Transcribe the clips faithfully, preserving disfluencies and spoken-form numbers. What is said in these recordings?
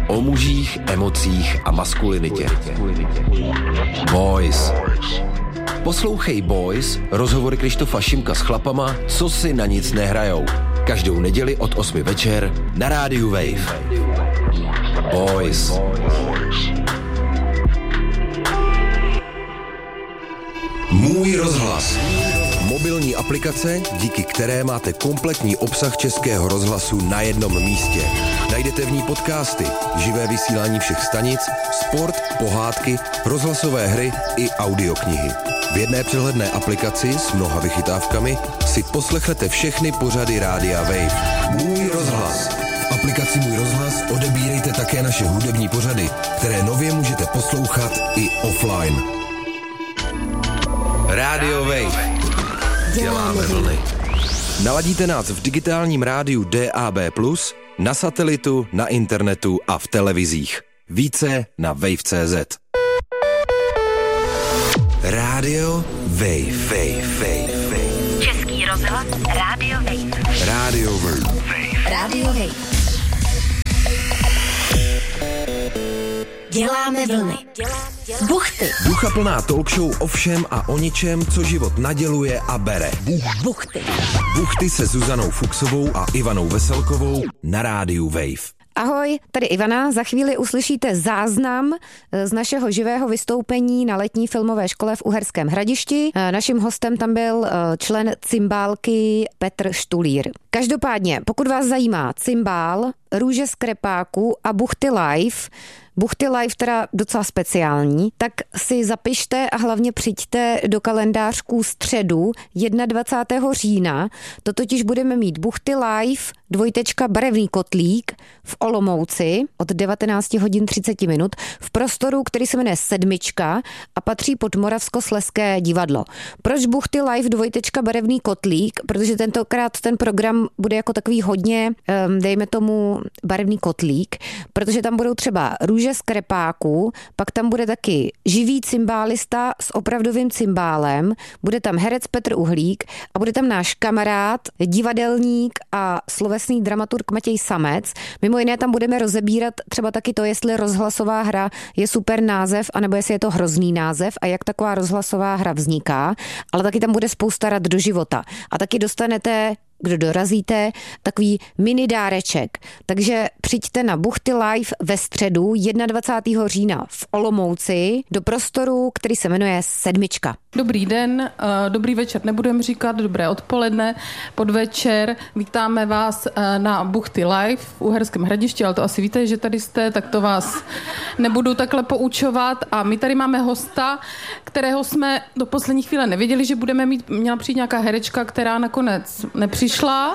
O mužích, emocích a maskulinitě. Boys. Poslouchej Boys, rozhovory Krištofa Šimka s chlapama, co si na nic nehrajou. Každou neděli od osmi večer na rádiu Wave. Boys. Můj rozhlas. Mobilní aplikace, díky které máte kompletní obsah Českého rozhlasu na jednom místě. Najdete v ní podcasty, živé vysílání všech stanic, sport, pohádky, rozhlasové hry i audioknihy. V jedné přehledné aplikaci s mnoha vychytávkami si poslechnete všechny pořady rádia Wave. Můj rozhlas. V aplikaci Můj rozhlas odebírejte také naše hudební pořady, které nově můžete poslouchat i offline. Rádio Wave. Děláme vlny. Naladíte nás v digitálním rádiu D A B plus, na satelitu, na internetu a v televizích. Více na wave tečka cé zet. Rádio Wave. Wave, Wave, Wave. Český rozhlas Rádio Wave. Rádio Wave. Rádio Wave. Děláme vlny. Buchty. Duchaplná talk show o všem a o ničem, co život naděluje a bere. Buchty. Buchty se Zuzanou Fuchsovou a Ivanou Veselkovou na rádiu Wave. Ahoj, tady Ivana. Za chvíli uslyšíte záznam z našeho živého vystoupení na letní filmové škole v Uherském Hradišti. Naším hostem tam byl člen cymbálky Petr Štulír. Každopádně, pokud vás zajímá cymbál, růže z krepáku a buchty live, buchty live teda docela speciální, tak si zapište a hlavně přijďte do kalendářků středu dvacátého prvního října. To totiž budeme mít buchty live, dvojtečka barevný kotlík v Olomouci od devatenáct hodin třicet minut v prostoru, který se jmenuje Sedmička a patří pod Moravskoslezské divadlo. Proč buchty live, dvojtečka barevný kotlík? Protože tentokrát ten program bude jako takový hodně, dejme tomu, barevný kotlík, protože tam budou třeba růže z krepáku, pak tam bude taky živý cymbálista s opravdovým cymbálem, bude tam herec Petr Uhlík a bude tam náš kamarád, divadelník a slovesný dramaturg Matěj Samec. Mimo jiné tam budeme rozebírat třeba taky to, jestli rozhlasová hra je super název, anebo jestli je to hrozný název a jak taková rozhlasová hra vzniká, ale taky tam bude spousta rad do života. A taky dostanete, kdo dorazíte, takový mini dáreček. Takže přijďte na Buchty live ve středu dvacátého prvního října v Olomouci do prostoru, který se jmenuje Sedmička. Dobrý den, dobrý večer nebudeme říkat, dobré odpoledne, podvečer. Vítáme vás na Buchty live v Uherském Hradišti, ale to asi víte, že tady jste, tak to vás nebudu takhle poučovat. A my tady máme hosta, kterého jsme do poslední chvíle nevěděli, že budeme mít, měla přijít nějaká herečka, která nakonec nepřišla.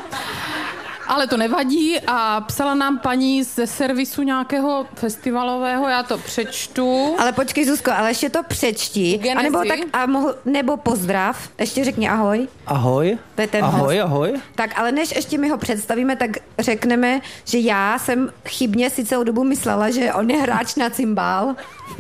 Ale to nevadí a psala nám paní ze servisu nějakého festivalového, já to přečtu. Ale počkej, Zuzko, ale ještě to přečti. A nebo, tak, a mohl, nebo pozdrav, ještě řekni ahoj. Ahoj. To je ten ahoj, host. ahoj. Tak, ale než ještě my ho představíme, tak řekneme, že já jsem chybně si celou dobu myslela, že on je hráč na cymbál.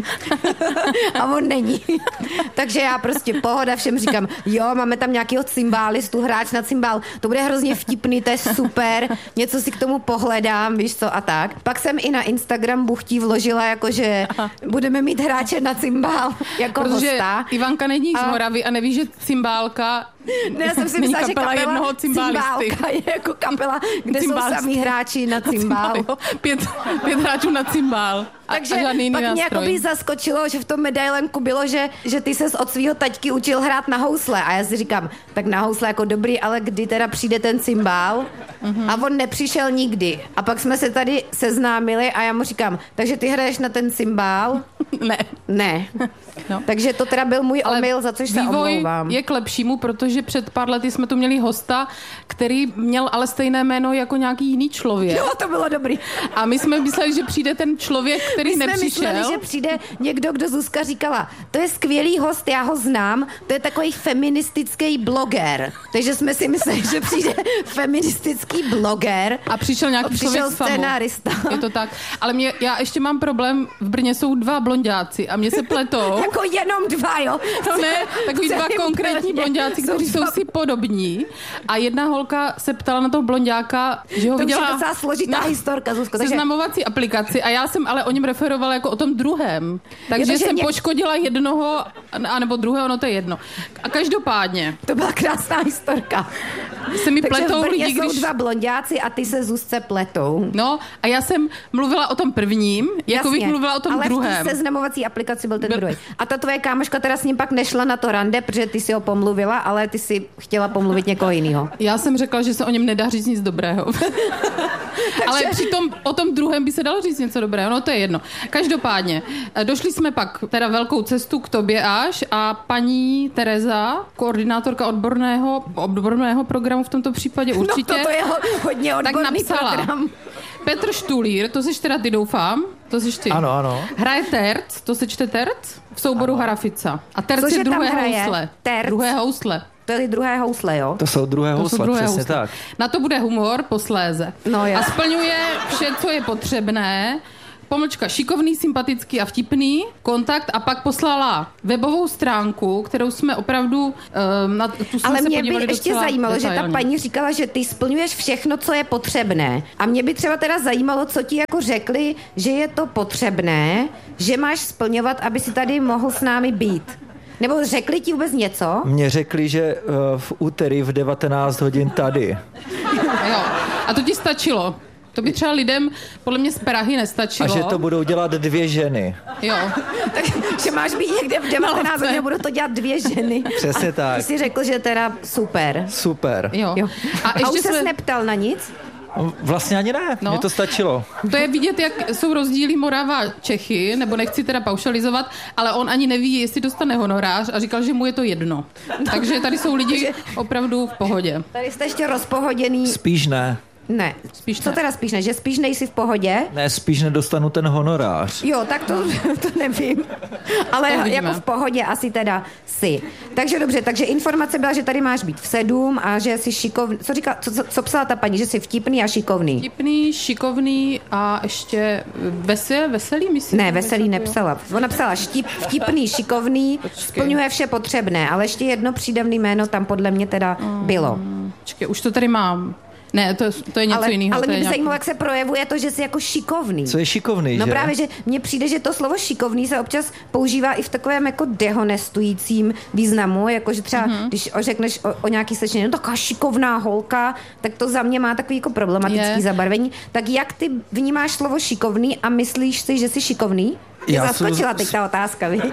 A on není. Takže já prostě pohoda všem říkám, jo, máme tam nějakýho cymbálistu, hráč na cymbál, to bude hrozně vtipný, to je super, něco si k tomu pohledám, víš co a tak. Pak jsem i na Instagram Buchtí vložila, jakože budeme mít hráče na cymbál jako protože hosta. Ivanka není z Moravy a neví, že cymbálka ne, já jsem si myslela, že kapela cymbálka je jako kapela, kde cymbalisty. jsou samý hráči na cymbál. Pět, pět hráčů na cymbál. Takže pak mě jakoby zaskočilo, že v tom medailenku bylo, že, že ty ses od svého taťky učil hrát na housle. A já si říkám, tak na housle jako dobrý, ale kdy teda přijde ten cymbál? Mm-hmm. A on nepřišel nikdy. A pak jsme se tady seznámili a já mu říkám, takže ty hraješ na ten cymbál? Ne. Ne. No. Takže to teda byl můj ale omyl, za což se omlouvám. Je k lepšímu, protože před pár lety jsme tu měli hosta, který měl ale stejné jméno jako nějaký jiný člověk. Jo, to bylo dobrý. A my jsme mysleli, že přijde ten člověk, který my jsme nepřišel. mysleli, že přijde někdo, kdo Zuzka říkala, to je skvělý host, já ho znám, to je takový feministický bloger. Takže jsme si mysleli, že přijde feministický bloger. A přišel nějaký přišel člověk scénárista. Je to tak. Ale mě, já ještě mám problém, v Brně jsou dva blogeři, blonďáci a mě se pletou. Jako jenom dva, jo? No ne, takový dva konkrétní blonďáci, kteří jsou si podobní. A jedna holka se ptala na toho blonďáka, že ho to viděla už je docela složitá historka, Zuzko. Takže... seznamovací aplikaci a já jsem ale o něm referovala jako o tom druhém. Takže je, jsem něk... poškodila jednoho, anebo druhého, no to je jedno. A každopádně. To byla krásná historka. Se mi takže pletou v Brně lidi, jsou když... dva blonďáci a ty se Zuzce pletou. No a já jsem mluvila o tom prvním, jako bych mluvila o tom ale druhém. Ale v té seznamovací aplikaci byl ten byl... druhý. A ta tvoje kámoška teda s ním pak nešla na to rande, protože ty si ho pomluvila, ale ty si chtěla pomluvit někoho jiného. Já jsem řekla, že se o něm nedá říct nic dobrého. Ale přitom o tom druhém by se dalo říct něco dobrého, no to je jedno. Každopádně, došli jsme pak teda velkou cestu k tobě až a paní Tereza, koordinátorka odborného, odborného programu v tomto případě určitě. No to je hodně odborný tak napsala, program. Petr Štulír, to seš teda ty, doufám. To seš ty. Ano, ano. Hraje terc, to se čte terc, v souboru ano. Harafica. A terc Cože je druhé hraje? housle. Terc? Druhé housle. To je druhé housle, jo? To jsou druhé To housle, jsou druhé přesně housle. tak. Na to bude humor posléze. No, a splňuje vše, co je potřebné. Pomlčka šikovný, sympatický a vtipný, kontakt a pak poslala webovou stránku, kterou jsme opravdu, um, na tu jsme ale se mě by podívali ještě zajímalo, detailně. Že ta paní říkala, že ty splňuješ všechno, co je potřebné. A mě by třeba teda zajímalo, co ti jako řekli, že je to potřebné, že máš splňovat, aby si tady mohl s námi být. Nebo řekli ti vůbec něco? Mně řekli, že uh, v úterý v devatenáct hodin tady. Jo. A to ti stačilo? To by třeba lidem podle mě z Prahy nestačilo. A že to budou dělat dvě ženy. Jo. Takže máš být někde v devatenáct hodin, budou to dělat dvě ženy. Přesně tak. Ty jsi řekl, že teda super. Super. Jo. Jo. A, a, ještě a už jsme... ses neptal na nic? Vlastně ani ne, no. Mně to stačilo. To je vidět, jak jsou rozdíly Morava Čechy, nebo nechci teda paušalizovat, ale on ani neví, jestli dostane honorář a říkal, že mu je to jedno. Takže tady jsou lidi opravdu v pohodě. Tady jste ještě rozpohoděný. Spíš ne. Ne. Spíš Co ne. teda spíš ne? Že spíš nejsi v pohodě? Ne, spíš nedostanu ten honorář. Jo, tak to, to nevím. Ale to jako v pohodě asi teda si. Takže dobře, takže informace byla, že tady máš být v sedm a že jsi šikovný. Co říká, co, co, co psala ta paní? Že jsi vtipný a šikovný. Vtipný, šikovný a ještě vesel, veselý, myslím. Ne, veselý nepsala. Ona psala štip, vtipný, šikovný, Počkej. Splňuje vše potřebné, ale ještě jedno přídavné jméno tam podle mě teda bylo. Počkej, už to tady mám. Ne, to, to je něco ale, jiného. Ale mě by nějaký... zajímalo, jak se projevuje to, že jsi jako šikovný. Co je šikovný, No že? právě, že mně přijde, že to slovo šikovný se občas používá i v takovém jako dehonestujícím významu, jako že třeba, mm-hmm. když řekneš o, o nějaký slečně, no taková šikovná holka, tak to za mě má takový jako problematický je. zabarvení. Tak jak ty vnímáš slovo šikovný a myslíš si, že jsi šikovný? Mě zaskočila jsem... teď ta otázka, viď?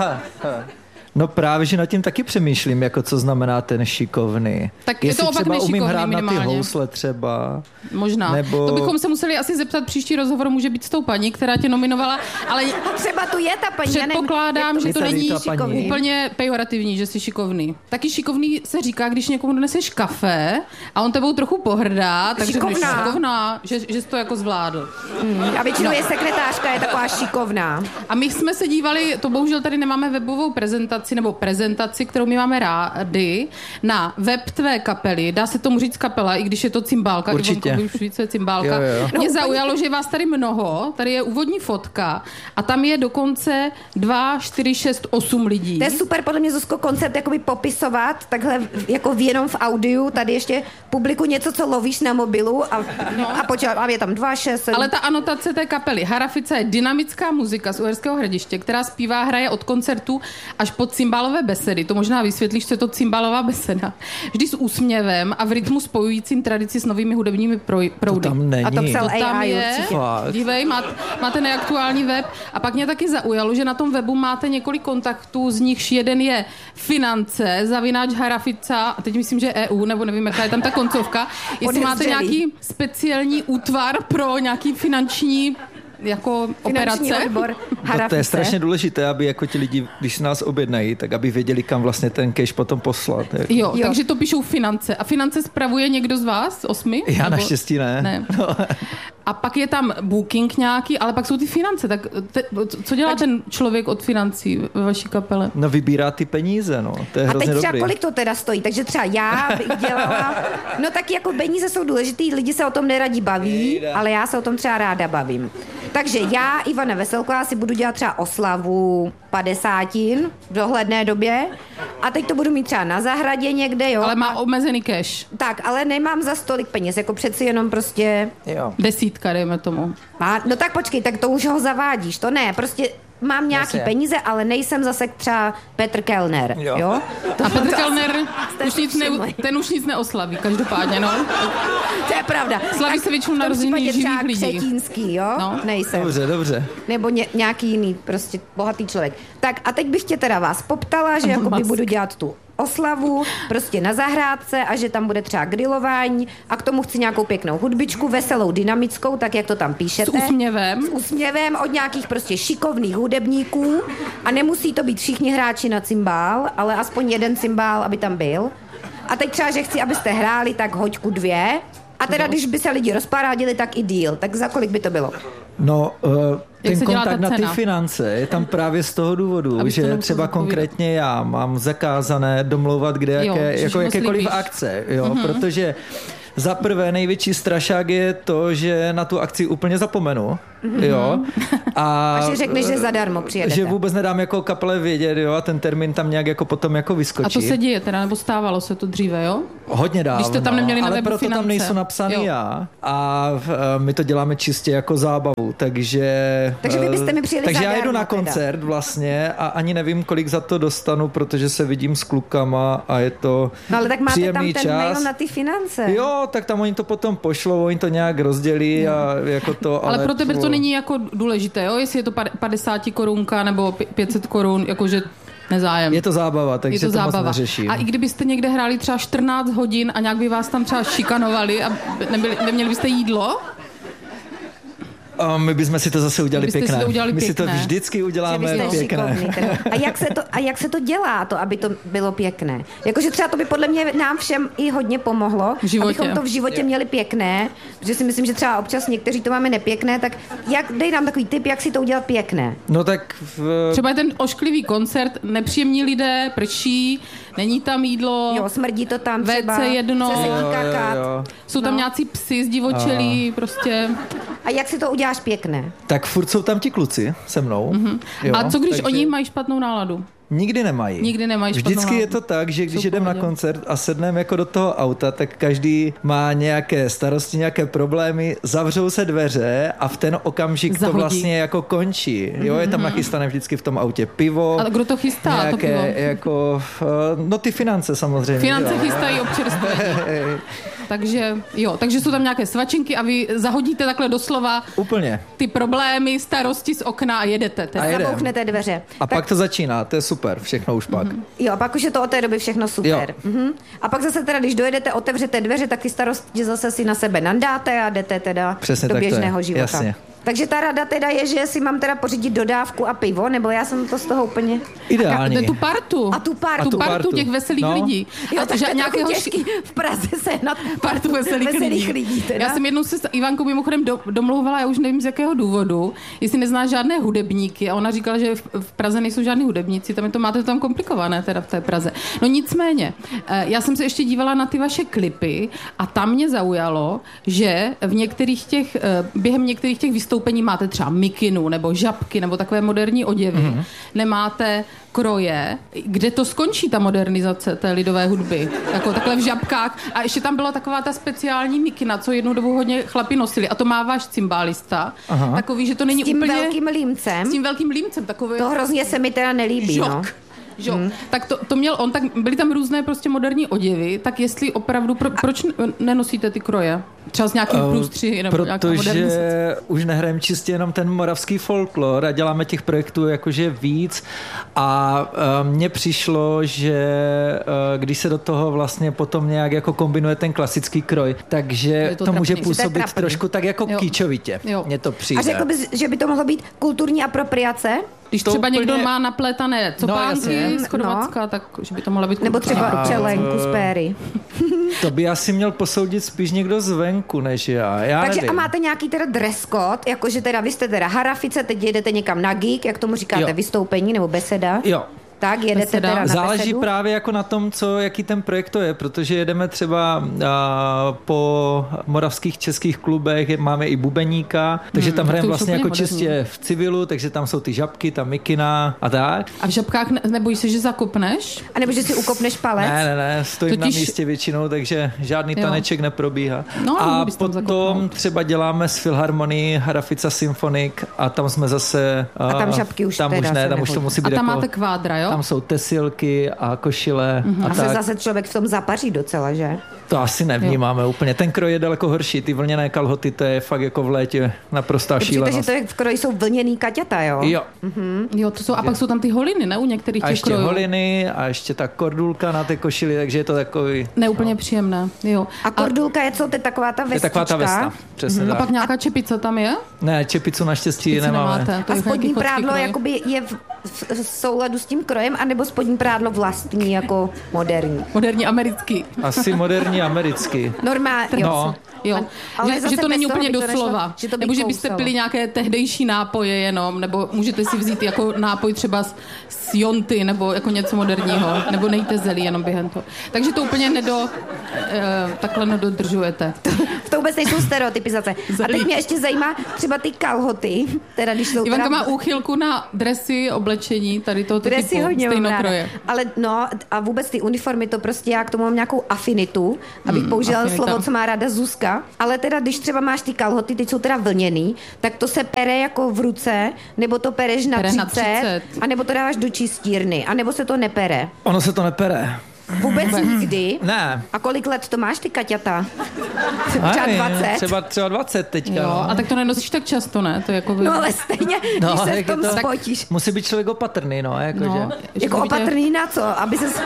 No právě, že nad tím taky přemýšlím, jako co znamená ten šikovný. Tak je Jestli to opak třeba umím hrát minimálně. na ty housle třeba. Možná. Nebo... To bychom se museli asi zeptat, příští rozhovor může být s tou paní, která tě nominovala, ale a třeba tu je ta paní. Předpokládám, že to není šikovný. úplně pejorativní, že jsi šikovný. Taky šikovný se říká, když někomu doneseš kafe a on tebou trochu pohrdá, takže šikovná. šikovná, že, že jsi to jako zvládl. Mm, a většinou no. je sekretářka, je taková šikovná. A my jsme se dívali, to bohužel tady nemáme webovou prezentaci, nebo prezentaci, kterou my máme rádi, na web tvé kapely. Dá se tomu říct kapela, i když je to cymbálka. Určitě. Ivonko, už víc je cymbálka. Jo, jo. Mě no, zaujalo, že je vás tady mnoho, tady je úvodní fotka a tam je dokonce dva, čtyři, šest, osm lidí. To je super, podle mě, Zuzko, koncept jakoby popisovat takhle jako v jenom v audiu, tady ještě publiku něco, co lovíš na mobilu a, no. a počítat, a je tam dva, šest, sedm. Ale ta anotace té kapely. Harafica je dynamická muzika z Uherského Hradiště, která zpívá, hraje od koncertu až po cymbálové besedy. To možná vysvětlíš, co je to cymbálová beseda. Vždy s úsměvem a v rytmu spojujícím tradici s novými hudebními proudy. To tam není. A to psal To tam A I je. určitě. Dívej, má, máte neaktuální web. A pak mě taky zaujalo, že na tom webu máte několik kontaktů, z nichž jeden je finance, zavináč Harafica, a teď myslím, že E U, nebo nevím, jaká je tam ta koncovka. Jestli máte nějaký speciální útvar pro nějaký finanční jako Finanční operace. odbor No to je strašně důležité, aby jako ti lidi, když se nás objednají, tak aby věděli, kam vlastně ten cash potom poslat. Jako. Jo, jo, takže to píšou finance. A finance spravuje někdo z vás? Osmi? Já nebo... naštěstí ne. ne. No. A pak je tam booking nějaký, ale pak jsou ty finance. Tak te, co dělá tak... ten člověk od financí ve vaší kapele? No vybírá ty peníze, no. To je a hrozně teď třeba dobrý. kolik to teda stojí? Takže třeba já bych dělala... No tak jako peníze jsou důležitý, lidi se o tom neradí baví, ale já se o tom třeba ráda bavím. Takže já, Ivana Veselková, si budu dělat třeba oslavu padesátin v dohledné době a teď to budu mít třeba na zahradě někde, jo. Ale má omezený cash. Tak, ale nemám za stolik peněz, jako přeci jenom prostě... Jo. Desítka, dejme tomu. A, no tak počkej, tak to už ho zavádíš, to ne, prostě mám nějaký Jasně. peníze, ale nejsem zase třeba Petr Kellner, jo? Jo. To, A Petr to Kellner, jste už si nic ne, všimli. ten už nic neoslaví, každopádně, no. To je pravda. Slaví Tak se většinou v tom narozeniny případě živých třeba lidí. Křetínský, jo? No. Nejsem. Dobře, dobře. Nebo ně, nějaký jiný, prostě bohatý člověk. Tak a teď bych tě teda vás poptala, že jakoby budu dělat tu oslavu, prostě na zahrádce a že tam bude třeba grilování a k tomu chci nějakou pěknou hudbičku, veselou, dynamickou, tak jak to tam píšete. S úsměvem. S úsměvem od nějakých prostě šikovných hudebníků a nemusí to být všichni hráči na cymbál, ale aspoň jeden cymbál, aby tam byl. A teď třeba, že chci, abyste hráli tak hoďku dvě a teda, když by se lidi rozparádili, tak i díl. Tak za kolik by to bylo? No, uh, ten se dělá ta kontakt na ty cena? finance je tam právě z toho důvodu, Abyste že nemusel třeba zodpovídat. konkrétně já mám zakázané domlouvat kde Jo, jaké, že jako moc jakékoliv líbíš. akce, jo, mm-hmm. protože za prvé největší strašák je to, že na tu akci úplně zapomenu, mm-hmm. jo. A, A že řekneš, že zadarmo přijedete. Že vůbec nedám jako kapele vědět, jo, a ten termín tam nějak jako potom jako vyskočí. A to se děje teda, nebo stávalo se to dříve, jo? Hodně dávno, Když jste tam neměli na ale webu proto finance. tam nejsou napsaný Jo. já a uh, my to děláme čistě jako zábavu, takže... Takže vy byste mi přijeli Takže já zadarmo jedu na teda. koncert vlastně a ani nevím, kolik za to dostanu, protože se vidím s klukama a je to No ale tak máte tam příjemný ten čas. mail na ty finance. Jo, tak tam oni to potom pošlou, oni to nějak rozdělí a jako to, ale... Ale pro tebe to není jako důležité, jo? Jestli je to padesát korunka nebo pět set korun, jakože nezájem. Je to zábava, takže Je to to zábava. moc neřeším. A i kdybyste někde hráli třeba čtrnáct hodin a nějak by vás tam třeba šikanovali a nebyli, neměli byste jídlo, A my bychom si to zase udělali byste si pěkné. to udělali my si to pěkné. vždycky Že uděláme vy jste pěkné. šikovný teda. A jak, se to, a jak se to dělá, to, aby to bylo pěkné? Jakože třeba to by podle mě nám všem i hodně pomohlo, V životě. abychom to v životě měli pěkné, protože si myslím, že třeba občas někteří to máme nepěkné, tak jak, dej nám takový tip, jak si to udělat pěkné. No tak... V... třeba je ten ošklivý koncert, nepříjemní lidé, prší, není tam jídlo, Jo, smrdí to tam vé třeba, cé jedno. chce se jí Jo, jo, kakat. jo. jsou tam No. nějací psy zdivočelí, prostě. A jak si to uděláš pěkné? Tak furt jsou tam ti kluci se mnou. Mm-hmm. Jo, A co když takže oni mají špatnou náladu? Nikdy nemají. Nikdy nemají špatnou Vždycky je náladu. to tak, že když Jsou v jdem na pohodě. koncert a sedneme jako do toho auta, tak každý má nějaké starosti, nějaké problémy, zavřou se dveře a v ten okamžik Zahodí. to vlastně jako končí. Jo, je tam nachystané vždycky v tom autě pivo. A kdo to chystá, to nějaké, pivo? jako, eh, no ty finance samozřejmě. Finance jo. chystají občerstvení. Takže jo, takže jsou tam nějaké svačinky a vy zahodíte takhle doslova Úplně. ty problémy, starosti z okna a jedete. Teda. A jedem. Zabouchnete dveře. A pak to začíná, to je super, všechno už pak. Jo, a pak už je to od té doby všechno super. Mhm. A pak zase teda, když dojedete, otevřete dveře, tak ty starosti zase si na sebe nandáte a jdete teda Přesně do tak to je. běžného života. Jasně. Takže ta rada teda je, že si mám teda pořídit dodávku a pivo, nebo já jsem to z toho úplně... Ideálně. Tu partu. A tu partu. Tu tu partu partu. těch veselých No. lidí. Jo, A tak že to je nějakého trochu těžký v Praze sehnat partu veselých, veselých lidí. lidí teda. Já jsem jednou se s Ivankou mimochodem do, domlouvala, já už nevím z jakého důvodu, jestli nezná žádné hudebníky a ona říkala, že v, v Praze nejsou žádní hudebníci, tam je to, máte to tam komplikované teda v té Praze. No nicméně, eh, já jsem se ještě dívala na ty vaše klipy a tam mě zaujalo, že v některých těch, eh, během některých těch vystoupení máte třeba mikinu nebo žabky nebo takové moderní oděvy, mm-hmm. nemáte kroje, kde to skončí ta modernizace té lidové hudby, jako takhle v žabkách. A ještě tam byla taková ta speciální mikina, co jednu dobu hodně chlapi nosili. A to má váš cymbálista, Aha. takový, že to není S tím úplně... velkým límcem. S tím velkým límcem, takový... To hrozně se mi teda nelíbí, no. žok. Žok. Hmm. Tak to, to měl on, tak byly tam různé prostě moderní oděvy, tak jestli opravdu, pro, proč nenosíte ty kroje? Třeba z nějakým Uh, průstři nebo nějaká Protože modernizace? už nehrajeme čistě jenom ten moravský folklor a děláme těch projektů jakože víc a uh, mně přišlo, že uh, když se do toho vlastně potom nějak jako kombinuje ten klasický kroj, takže to to, to může trapný. Že to je působit trapný. trošku tak jako Jo. kýčovitě. Jo. Mně to přijde. A řekl bys, že by to mohlo být kulturní apropriace? Když to třeba úplně- někdo má naplétané copánky jasně. z Chorvatska, no. tak že by to mohla být Nebo kulturní. třeba A- čelenku z péry. To by asi měl posoudit spíš někdo zvenku, než já. Já Takže nevím. a máte nějaký teda dress code, jakože teda vy jste teda harafice, teď jedete někam na gig, jak tomu říkáte, Jo. vystoupení nebo beseda. Jo. Tak jedete teda na Záleží besedu? právě jako na tom, co, jaký ten projekt to je, protože jedeme třeba a, po moravských českých klubech, máme i bubeníka, takže Hmm, tam tak hrajeme to už vlastně úplně jako moderní. čistě v civilu, takže tam jsou ty žabky, ta mikina a tak. A v žabkách ne, nebojíš se, že zakopneš? A nebo že si ukopneš palec? Ne, ne, ne, stojím Totiž- na místě většinou, takže žádný Jo. taneček neprobíhá. No, a mohl bys tam potom zakopnout. třeba děláme s Filharmonií Hrafica Symphonic a tam jsme zase... A tam žabky už tam teda už ne, se tam už to nehodí. musí A být tam jako... máte kvádra, jo? Tam jsou tesilky a košile a A se tak. zase člověk v tom zapaří docela, že? To asi nevnímáme jo. úplně. Ten kroj je daleko horší. Ty vlněné kalhoty, to je fakt jako v létě naprostá Určitě, že šílenost. to je v kroji jsou vlněný kaťata, jo? Jo. Jo, to jsou, a pak jsou tam ty holiny, ne? U některých A těch ještě krojů. holiny a ještě ta kordulka na té košili, takže je to takový... Neúplně příjemné, jo. A kordulka je co? To je taková ta Je vestička? taková ta vesta. Přesně A tak. pak nějaká čepice tam je? Ne, čepicu naštěstí Čepici nemáme. nemáte. To A je spodní nějaký chodský prádlo kroj. jakoby je v, v, v souladu s tím krojem, anebo spodní prádlo vlastní, jako moderní? Moderní americký. Asi moderní americký. Normálně, jo. No. Jo, Ale že, zase že to bez není toho úplně by to nešlo, doslova. že to by Nebo že byste kousalo. pili nějaké tehdejší nápoje jenom, nebo můžete si vzít jako nápoj třeba z, z Jonty, nebo jako něco moderního, nebo nejte zelí jenom během toho. Takže to úplně nedo, eh, takhle nedodržujete. To vůbec nejsou stereotypizace. A teď mě ještě zajímá třeba ty kalhoty, teda když jsou Ivanka teda... má úchylku na dresy, oblečení, tady tohoto Dresy typu, hodně mám ráda. stejnokroje. Ale no a vůbec ty uniformy, to prostě já k tomu mám nějakou afinitu, abych Hmm, použila afinita. slovo, co má ráda Zuzka. Ale teda, když třeba máš ty kalhoty, teď jsou teda vlněný, tak to se pere jako v ruce, nebo to pereš na Pere na třicet, třicet. a nebo to dáváš do čistírny, a nebo se to nepere. Ono se to nepere. Vůbec nikdy. Ne. A kolik let to máš ty kaťata? A Třeba nevím, dvacet? Třeba, třeba dvacet teďka. Jo, no. a tak to nenosíš tak často, ne? To je jako... No ale stejně, No, když se jak v tom je to- spotíš. Musí být člověk opatrný, no, jakože. no, že Jako by tě- opatrný na co? Aby se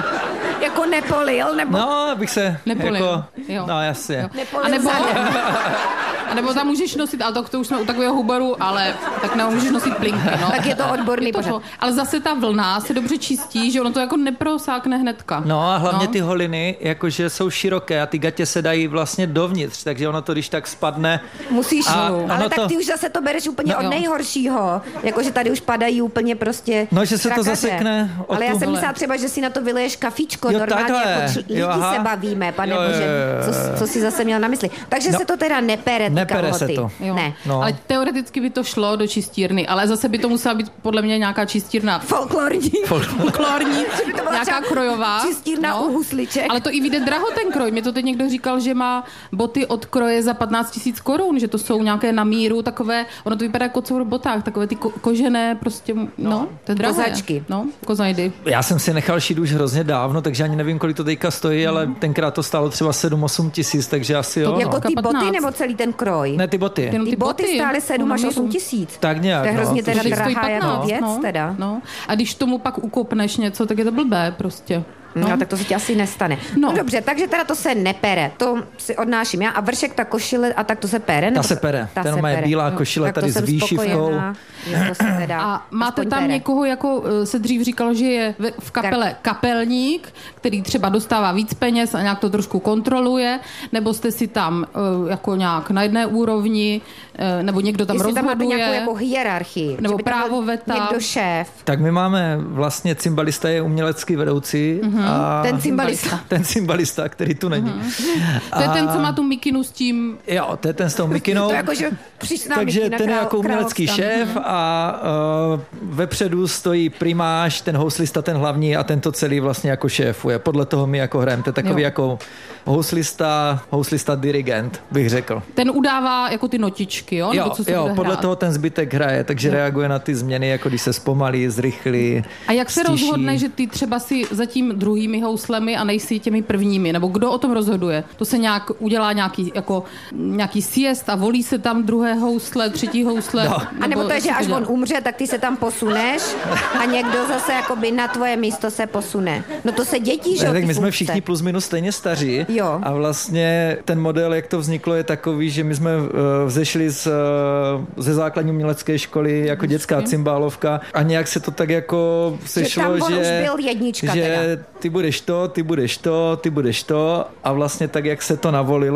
jako nepolil, nebo... No, abych se Nepolil. jako... Jo. No, jasně. Jo. Nepolil A nebo, zadem. a nebo tam můžeš nosit, ale to, to už jsme u takového hubaru, ale tak nebo můžeš nosit plinky, no. Tak je to odborný Je to pořad. to. Ale zase ta vlna se dobře čistí, že ono to jako neprosákne hnedka. No a hlavně No. ty holiny, jakože jsou široké a ty gatě se dají vlastně dovnitř, takže ono to, když tak spadne... Musíš, A ale ono tak to- ty už zase to bereš úplně No, od jo. nejhoršího. Jakože tady už padají úplně prostě No, že se to trakaře. zasekne o Ale já tu- jsem Hele. myslela třeba, že si na to vyleješ kafičko, Jo, normálně takhle. jako č- lidi Jo, aha. se bavíme, pane Jo, jo, Bože, jo, jo, jo. co, co si zase měl na mysli. Takže No. se to teda nepere, ty Nepere se kalhoty. to. Jo. Ne. No. Ale teoreticky by to šlo do čistírny, ale zase by to musela být podle mě nějaká čistírna Folklorní. folklorní, by to byla nějaká třeba krojová. čistírna u husliček. Ale to i vyjde draho ten kroj. Mě to teď někdo říkal, že má boty od kroje za patnáct tisíc korun, že to jsou nějaké na míru, takové, ono to vypadá jako v botách, takové ty ko- kožené prostě, no, no to je drahé. Kozačky. No, kozajdy. Já jsem si nechal šít už hrozně dávno, takže ani nevím, kolik to teďka stojí, ale tenkrát to stálo třeba sedm osm tisíc, takže asi jo. Jako No. ty boty patnáct. nebo celý ten kroj? Ne, ty boty. Jenom Ty boty stály sedm až osm tisíc. Tak nějak, To je hrozně no. teda Tady stojí drahá jako patnáct, věc no, teda. no. A když tomu pak ukopneš něco, tak je to blbé prostě. No. no, tak to se ti asi nestane. No. No. no dobře, takže teda to se nepere. To si odnáším já. A vršek, ta košile, a tak to se pere? Ta nebo se to- pere. Ta Ten se má je pere. bílá Jo. košile Tak to tady s jsem výšivkou. spokojená, že to se teda A máte aspoň tam pere. někoho, jako eh, se dřív říkalo, že je ve- v kapele kapelník, který třeba dostává víc peněz a nějak to trošku kontroluje, nebo jste si tam eh, jako nějak na jedné úrovni, eh, nebo někdo tam Jestli tam máte rozhoduje. nějakou jako hierarchii. Nebo že by tam byl právo veta. Někdo šéf. Tak my máme vlastně cymbalista je umělecký vedoucí. Mhm. A Ten cymbalista. ten cymbalista, který tu není. To je ten, co má tu mikinu s tím. Jo, to je ten s tou mikinou. To jako, že přísná Takže mikina ten je král- jako umělecký královská. šéf a uh, vepředu stojí primáš, ten houslista, ten hlavní a tento celý vlastně jako šéfuje. Podle toho my jako hrajeme. To je takový Jo. jako houslista, houslista dirigent, bych řekl. Ten udává jako ty notičky, jo? Nebo Jo, co se jo bude podle hrát. toho ten zbytek hraje, takže Jo. reaguje na ty změny, jako když se zpomalí, zrychlí. A jak se stiší. rozhodne, že ty třeba si za tím druhými houslemi a nejsi těmi prvními? Nebo kdo o tom rozhoduje? To se nějak udělá nějaký, jako, nějaký siest a volí se tam druhé housle, třetí housle? No. A nebo to je, jak že se až dělá? on umře, tak ty se tam posuneš a někdo zase jakoby na tvoje místo se posune. No to se dětí, že Ne, jo, tak ty my jsme funkce. všichni plus minus stejně staří. Jo. A vlastně ten model, jak to vzniklo, je takový, že my jsme uh, vzešli z, uh, ze základní umělecké školy jako dětská cymbálovka a nějak se to tak jako sešlo, tam on že, už byl jednička že teda. ty budeš to, ty budeš to, ty budeš to a vlastně tak, jak se to navolilo,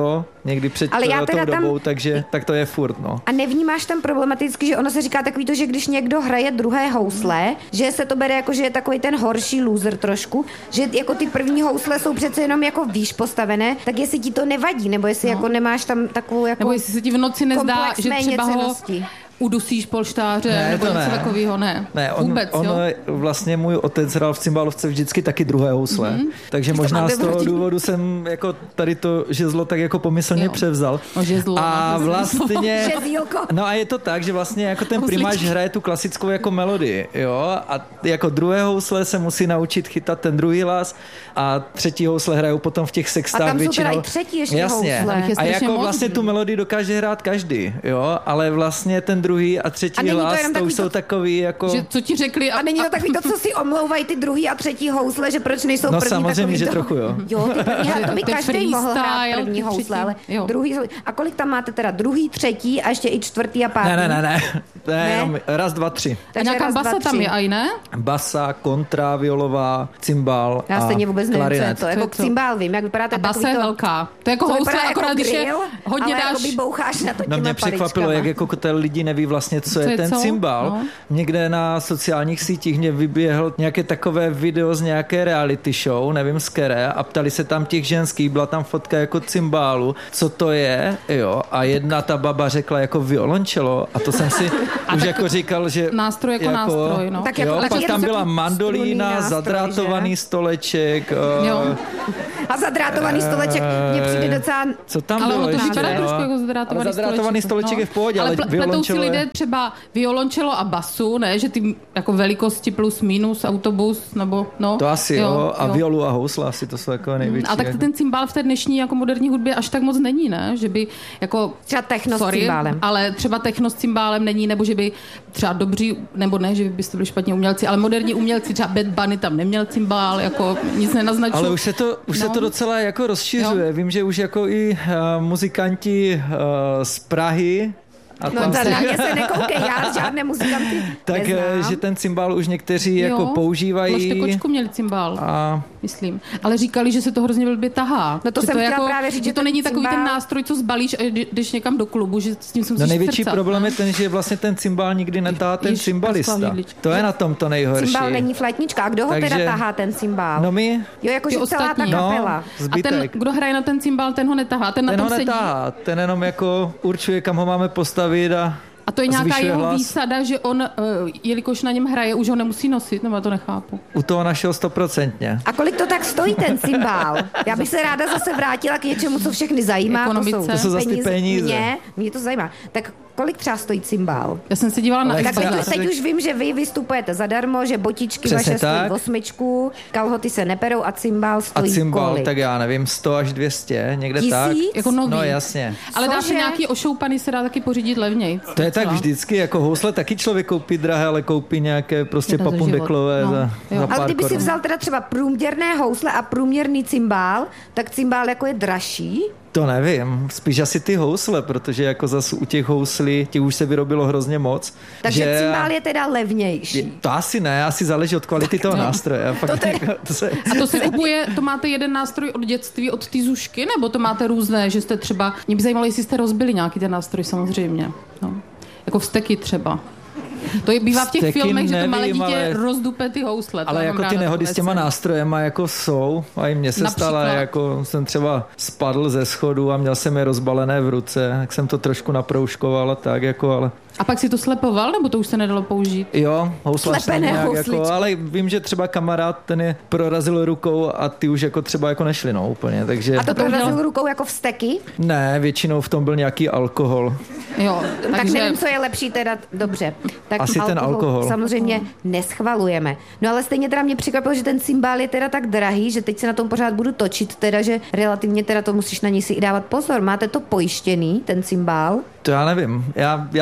někdy před Ale já tou teda tam- dobou, takže tak to je furt, no. A nevnímáš tam problematicky, že ono se říká takový to, že když někdo hraje druhé housle, že se to bere jako, že je takový ten horší loser trošku, že jako ty první housle jsou přece jenom jako výš postavené, tak jestli ti to nevadí, nebo jestli No. jako nemáš tam takovou jako Nebo jestli se ti v noci nezdá, komplex že třeba ho méněcennosti. udusíš polštáře, Ne, nebo to něco ne. takového, ne. Ne, on, Vůbec, on jo? vlastně můj otec hrál v cymbálovce vždycky taky druhé housle, mm-hmm. takže možná máte z toho vrtí. důvodu jsem jako tady to žezlo tak jako pomyslně Jo. převzal. No, žezlo, a no, to vlastně... Žezílko. No a je to tak, že vlastně jako ten Housličky. primář hraje tu klasickou jako melodii, jo, a jako druhé housle se musí naučit chytat ten druhý hlas a třetí housle hrajou potom v těch sextách A tam jsou většinou. teda i třetí ještě Jasně. housle. Těch je A strašně jako moc, vlastně že? tu melodii dokáže hrát každý, jo, ale vlastně ten druhý a třetí A není to hlas, jenom to už takový jsou to- takový jako... Že, co ti řekli? A není to takový to, co si omlouvají ty druhý a třetí housle, že proč nejsou No první samozřejmě, takový že to... trochu, jo. Jo, ty první, Že to by to je každý mohl hrát freestyle, první ty housle, třetí. ale Jo. druhý... A kolik tam máte teda? Druhý, třetí a ještě i čtvrtý a pátý? Ne, ne, ne, ne, ne, Ne? jenom raz, dva, tři. A Takže nějaká raz, dva, basa tam tři. je, aj ne? Basa, kontra, violová, cymbal Já a stejně vůbec nevím, co je klarinet. to. Jako Co je to? cymbál vím, jak vypadá to A basa je to... velká. To je jako To housle, vypadá akorát jako když je grill, hodně ale dáš... jakoby boucháš na to No těma mě překvapilo, paličkama. jak jako ty lidi neví vlastně, co, je je ten co? cymbal. No. Někde na sociálních sítích mě vyběhl nějaké takové video z nějaké reality show, nevím z které, a ptali se tam těch ženských, byla tam fotka jako cymbálu, co to je, jo, a jedna ta baba řekla jako violončelo a to jsem si už jako říkal, že... Nástroj jako nástroj, no. Tak Jo, jako pak tam byla strunný mandolína, nástroj, zadrátovaný že? stoleček. Jo. Uh, A zadrátovaný stoleček mně přijde docela... co tam Ale bylo ono to ještě? vypadá no? trošku jako zadrátovaný Ale zadrátovaný stoleček no. je v pohodě, ale, ale ple- pletou si violončelo je... lidé třeba violončelo a basu, ne, že ty jako velikosti plus minus autobus, nebo no. To asi jo, jo. A jo. violu a housla asi to jsou jako největší. A tak jako. ten cymbál v té dnešní jako moderní hudbě až tak moc není, ne? Že by jako... Třeba techno s sorry, cymbálem. ale třeba techno s cymbálem není, nebo že by třeba dobří, nebo ne, že byste byli špatně umělci, ale moderní umělci, třeba Bad Bunny tam neměl cymbál, jako nic nenaznačuje. Ale už se to, už No. se to docela jako rozšiřuje. Jo. Vím, že už jako i uh, muzikanti uh, z Prahy a No tam to se- na mě se nekoukej, já žádné muzikanty tak, eh, neznám. že ten cymbál už někteří Jo, jako používají. Ložte kočku měli cymbál. A Myslím. Ale říkali, že se to hrozně blbě tahá. No to že jsem to je chtěla jako, právě říct, že že to ten není takový ten cymbál- nástroj, co zbalíš a jde- jdeš někam do klubu, že s tím se no musíš největší srdcat, problém ne? je ten, že vlastně ten cymbál nikdy netahá ten Ježiš, cymbalista. Pascal Židlička. To je na tom to nejhorší. Cymbál není flétnička. A kdo ho Takže- teda tahá, ten cymbál? No my, Jo, jakože Ty celá ta ostatní. kapela. no, A ten, zbytek. kdo hraje na ten cymbál, ten ho netahá, ten, Ten na ho tom sedí. netahá, ten jenom jako určuje, kam ho máme postavit a A to je nějaká zvyšuje jeho hlas. výsada, že on, eh, jelikož na něm hraje, už ho nemusí nosit, nebo já to nechápu. U toho našeho stoprocentně. A kolik to tak stojí ten cymbál? Já bych se ráda zase vrátila k něčemu, co všechny zajímá. Ekonomice. To jsou zase ty peníze. Mě, mě to zajímá. Tak kolik třeba stojí cymbál? Já jsem se dívala na Ale Tak teď, já Instagram. si- teď už vím, že vy vystupujete zadarmo, že botičky Přesně vaše stojí tak. osmičku, kalhoty se neperou a cymbál A stojí cymbal, kolik? tak já nevím, sto až dvě stě, někde Tisíc? tak. Jako nový. No jasně. Ale dá se Cože? nějaký ošoupaný, se dá taky pořídit levněji. To je tak vždycky, jako housle taky člověk koupí drahé, ale koupí nějaké prostě Je to za papundeklové život. za, No, jo. za Ale pár kdyby si korun. vzal teda třeba průměrné housle a průměrný cymbál, tak cymbál jako je dražší. To nevím, spíš asi ty housle, protože jako zase u těch houslí, těch už se vyrobilo hrozně moc. Takže že cymbál je teda levnější. To asi ne, asi záleží od kvality toho nástroje. Fakt, To tedy- to se, A to se kupuje, to máte jeden nástroj od dětství, od té zušky, nebo to máte různé, že jste třeba, mě by zajímalo, jestli jste rozbili nějaký ten nástroj samozřejmě. No. Jako vzteky třeba. To je bývá v těch Vzteky filmech, že to malé nevím, dítě ale- rozdupe ty housle. To ale já mám jako ty ráda nehody takové s těma scény. nástrojema jako jsou. A i mně se Například. stala, jako jsem třeba spadl ze schodu a měl jsem je rozbalené v ruce, tak jsem to trošku naprouškoval a tak, jako, ale A pak si to slepoval, nebo to už se nedalo použít? jo, housla Slepené nějak housličky. jako, ale vím, že třeba kamarád ten je prorazil rukou a ty už jako třeba jako nešli, no úplně, takže A to to prorazil udělal- rukou jako vzteky? ne, většinou v tom byl nějaký alkohol. Jo, Tak takže nevím, co je lepší teda, dobře. Tak Asi ten alkohol. samozřejmě neschvalujeme. No ale stejně teda mě překvapilo, že ten cymbál je teda tak drahý, že teď se na tom pořád budu točit, teda, že relativně teda to musíš na něj si i dávat pozor. Máte to pojištěný, ten cymbál? To já nevím, já, já to A ty máš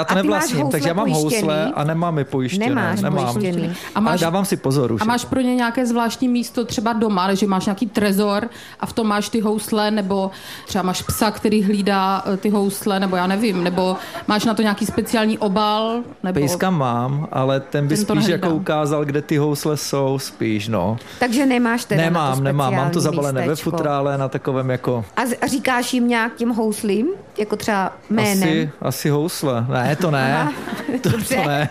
vlastním, takže já mám pojištěný? housle a nemám je pojištěné. Nemáš nemám. pojištěný. A máš, ale dávám si pozor už. A máš pro ně nějaké zvláštní místo třeba doma, že máš nějaký trezor a v tom máš ty housle, nebo třeba máš psa, který hlídá ty housle, nebo já nevím, nebo máš na to nějaký speciální obal? Nebo... Pejska mám, ale ten by ten spíš jako ukázal, kde ty housle jsou, spíš, no. Takže nemáš teda Nemám, na to nemám, mám to zabalené místečko. ve futrále na takovém jako... A, z- a říkáš jim nějak těm houslím? Jako třeba jménem? Asi, asi housle. Ne, to ne. To, to ne.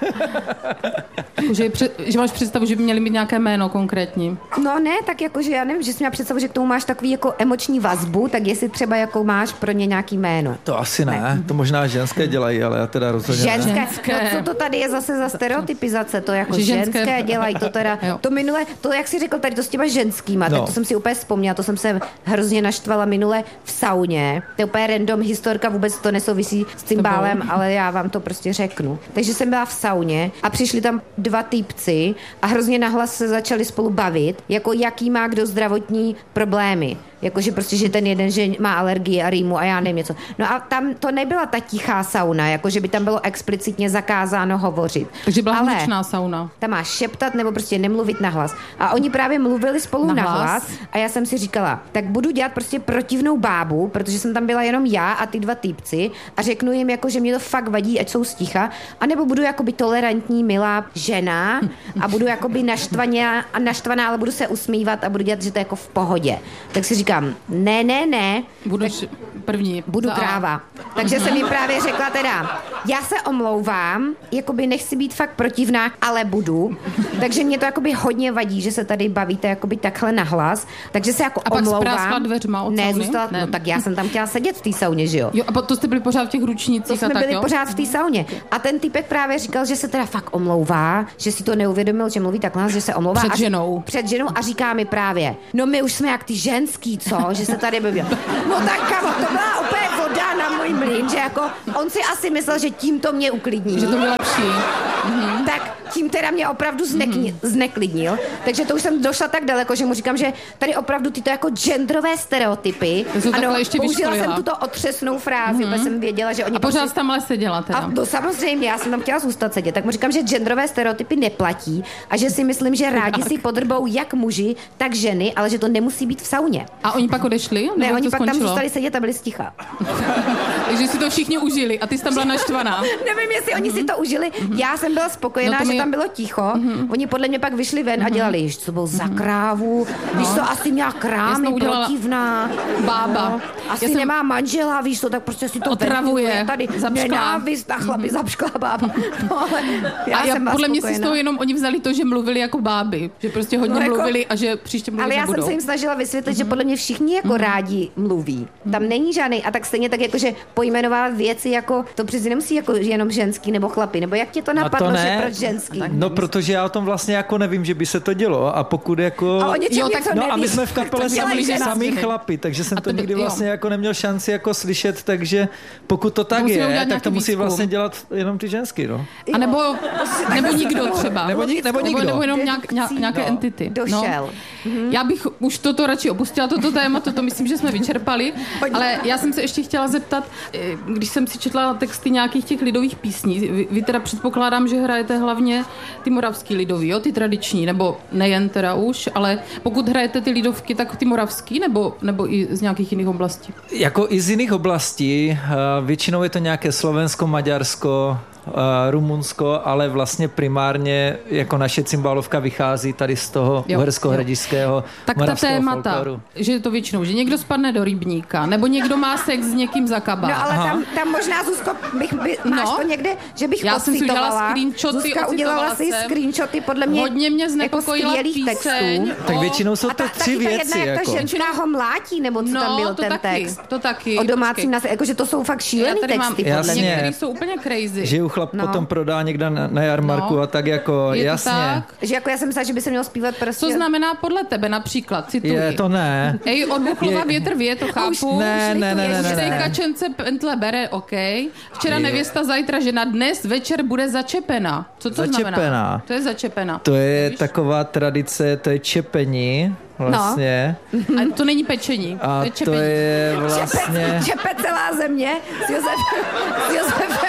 že, že máš představu, že by měli mít nějaké jméno konkrétní. No ne, tak jako, že já nevím, že jsi měla představu, že k tomu máš takový jako emoční vazbu, tak jestli třeba jako máš pro ně nějaký jméno. To asi ne. ne. To možná ženské dělají, ale já teda rozhodně ženské. ne. Ženské. No co to tady je zase za stereotypizace? To jako že ženské, ženské dělají to teda. To minule, to jak jsi řekl tady to s těma ženskýma, no. Tak to jsem si úplně vzpomněla, to jsem se hrozně naštvala minule v sauně. To je úplně random historka, vůbec to nesouvisí s cymbálem, ale já vám to prostě řeknu. Takže jsem byla v sauně a přišli tam dva týpci a hrozně nahlas se začali spolu bavit, jako jaký má kdo zdravotní problémy. Jakože prostě, že ten jeden že má alergii a rýmu a já nevím něco. No a tam to nebyla ta tichá sauna, jakože by tam bylo explicitně zakázáno hovořit. Takže byla ale hlučná sauna. Tam máš šeptat nebo prostě nemluvit nahlas. A oni právě mluvili spolu Nahlas. nahlas a já jsem si říkala, tak budu dělat prostě protivnou bábu, protože jsem tam byla jenom já a ty dva týpci a řeknu jim jako, že mě to fakt vadí, ať jsou sticha, anebo budu jakoby tolerantní, milá žena a budu jakoby naštvaná a naštvaná, ale budu se usmívat a budu dělat, že to je jako v pohodě. Tak si říkám, ne, ne, ne. Budeš první. Budu Za kráva. Takže jsem jim právě řekla teda, já se omlouvám, jakoby nechci být fakt protivná, ale budu. Takže mě to jakoby hodně vadí, že se tady bavíte jakoby takhle nahlas. Takže se jako a omlouvám. A pak spráskla dveřma od ne, sauny? Zůstala, Ne, no tak já jsem tam chtěla sedět v té sauně, že jo? Jo, a to jste byli pořád v těch ručnících To jsme a tak, byli jo? pořád v té sauně. A ten typek právě říkal, že se teda fakt omlouvá, že si to neuvědomil, že mluví takhle, že se omlouvá. Před a, ženou. Před ženou a říká mi právě, no my už jsme jak ty ženský, co? Že se tady baví. No tak kamo, to byla úplně voda na můj mlýn, že jako on si asi myslel, že tím to mě uklidní. Že to bylo lepší. Mhm. Tak tím teda mě opravdu znekni, zneklidnil. Takže to už jsem došla tak daleko, že mu říkám, že tady opravdu tyto jako genderové stereotypy. Ano, ještě použila jsem vyškolila. tuto otřesnou frázi, protože jsem věděla, že oni A pořád prostě... tam ale seděla teda. A to samozřejmě, já jsem tam chtěla zůstat sedět, tak mu říkám, že genderové stereotypy neplatí a že si myslím, že rádi si podrbou jak muži, tak ženy, ale že to nemusí být v sauně. A oni pak odešli? Ne, Nebo oni to pak tam skončilo? zůstali sedět a byli sticha. Takže si to všichni užili a ty jsi tam byla naštvaná. Nevím, jestli oni si to užili. Já jsem byla spokojená, No to mi- že tam bylo ticho. Oni podle mě pak vyšli ven a dělali, víš, co bylo za krávu, víš, to asi měla Já krámy, jsem udělala protivná. bába. No, asi Já jsem- nemá manžela, víš to, tak prostě si to Otravuje, ventiluje. Tady zapšklá. nenávist na chlapi, zapšklá bába. No, ale já a já, jsem byla podle mě si z spokojená. toho jenom oni vzali to, že mluvili jako báby. Že prostě hodně No jako- mluvili a že příště mluvit Ale já nebudou. jsem se jim snažila vysvětlit, že podle mě všichni jako rádi mluví. Tam není žádný, a tak stejně tak jako, že pojmenovat věci jako, to přeci nemusí jako jenom ženský nebo chlapi, nebo jak tě to napadlo, to že ne. proč ženský? No, protože já o tom vlastně jako nevím, že by se to dělo a pokud jako... A o něčem Jo, tak- něco No a my nevíš. jsme v kapele To dělají sami, ženy. sami chlapi, takže jsem A to to by- nikdy jo. vlastně jako neměl šanci jako slyšet, takže pokud to tak musíme udělat je, tak nějaký to musí výzkum. vlastně dělat jenom ty ženský, no. A nebo, nebo nikdo třeba. Nebo ni- nebo nikdo. Nebo jenom nějak, nějak, nějaké No. entity. Došel. No. Já bych už toto radši opustila, toto téma, toto myslím, že jsme vyčerpali, ale já jsem se ještě chtěla zeptat, eh, když jsem si četla texty nějakých těch lidových písní, vy, vy teda předpokládám, že hrajete hlavně ty moravský lidový, jo, ty tradiční, nebo nejen teda už, ale pokud hrajete ty lidovky, tak ty moravský, nebo, nebo i z nějakých jiných oblastí? Jako i z jiných oblastí, eh, většinou je to nějaké Slovensko, Maďarsko, uh, Rumunsko, ale vlastně primárně jako naše cymbálovka vychází tady z toho Jo, uhersko-hradišského Tak ta moravského témata, folkloru. že je to většinou, že někdo spadne do rybníka, nebo někdo má sex s někým za kabát. No ale tam, tam možná, Zuzko, bych, by, máš No. to někde, že bych Já jsem si udělala ocitovala. screenshoty, Zuzka udělala ocitovala si jsem. screenshoty, podle mě Hodně mě jako znepokojila skvělých píseň. textů. Tak o- většinou jsou A to ta, tři taky ta věci. jedna, jak Jako. ta ženská ho mlátí, nebo co No, tam byl to ten taky, text. to taky. O domácím Počkej. nás, jakože to jsou fakt Já šílený tady mám texty, podle Jasně. mě. některý jsou úplně crazy. Že ju chlap No. potom prodá někde na, na jarmarku No. a tak jako, Je to jasně. tak? Že jako já jsem myslela, že by se měl zpívat prostě... Co znamená podle tebe například, cituji. Je, to ne. Ej, od Buchlova Je- větr vě, to chápu. Ne, ne, ne, ne, ne, ne. Stejkačence pentle bere, OK. Včera Je. nevěsta, zajtra žena, dnes večer bude začepena. Co to Začepena. znamená? To je začepena. To je Víš? taková tradice, to je čepení vlastně. A to není pečení, A to je to čepení. je vlastně... Čepe celá země s Josefem, s Josefem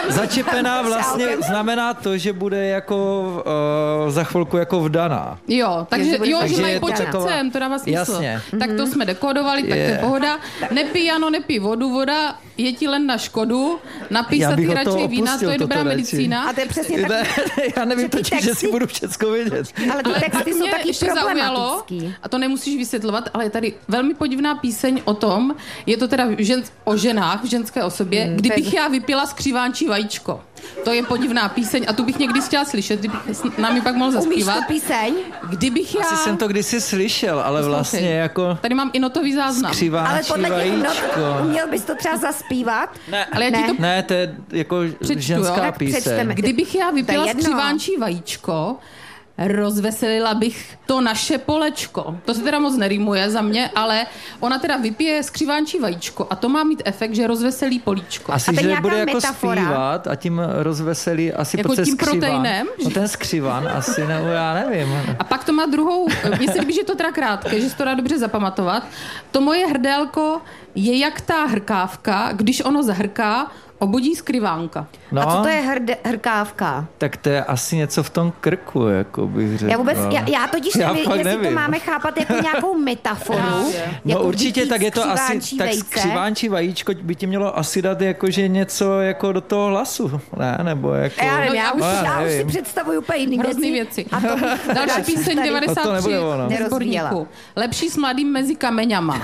Začepená vlastně znamená to, že bude jako uh, za chvilku jako vdaná. Jo, takže, jo, takže že mají to počet taková... cem, to dává smysl. Jasně. Tak to jsme dekodovali, tak Je. to je pohoda. Nepij, ano, nepij vodu, voda je ti len na škodu, napij se ty radši vína, to je dobrá radši. medicína. A to je přesně tak. Ne, já nevím totiž, texty... že si budu všecko vědět. Ale ty Ale texty pak jsou mě taky ještě zaujalo, problematický. a to nemusíš vysvětlovat, ale je tady velmi podivná píseň o tom, je to teda žen, o ženách v ženské osobě, Hmm, kdybych tak... já vypila skřivánčí vajíčko. To je podivná píseň a tu bych někdy chtěla slyšet, kdybych nám ji pak mohl zaspívat. Umíš tu píseň? Kdybych já... Asi jsem to kdysi slyšel, ale vlastně jako... Tady mám i notový záznam. Skřivánčí Ale podle těch not, vajíčko. uměl bys to třeba zaspívat? Ne, Ale já ti to ne, to je jako Přečtu, ženská jo? Tak píseň. přečteme. Kdybych já vypila To je jedno. skřivánčí vajíčko, rozveselila bych to naše polečko. To se teda moc nerýmuje za mě, ale ona teda vypije skřivánčí vajíčko a to má mít efekt, že rozveselí políčko. Asi, A to je že nějaká bude jako metafora. zpívat a tím rozveselí asi Jako proces tím skřiván. proteinem? No ten skřiván asi, nebo já nevím. A pak to má druhou, mně se líbí, že je to teda krátké, že se to dá dobře zapamatovat. To moje hrdélko je jak ta hrkávka, když ono zahrká, obudí skrývánka. No, A co to je hrde, hrkávka? tak to je asi něco v tom krku, jako bych řekl. Já vůbec, já, já totiž Já nevím, fakt jestli nevím. to máme chápat jako nějakou metaforu. No jako určitě, vypít tak je to asi, skřivánčí tak vejce. skřivánčí vajíčko by ti mělo asi dát jakože něco jako do toho hlasu, ne? Nebo jako... Já nevím, já, No, už, já já už si nevím. představuji úplně jiný Hrozný věci. věci. A to bych Další radši píseň tady- devadesát tři To nebude ono. ze sborníku. Lepší s mladým mezi kameňama.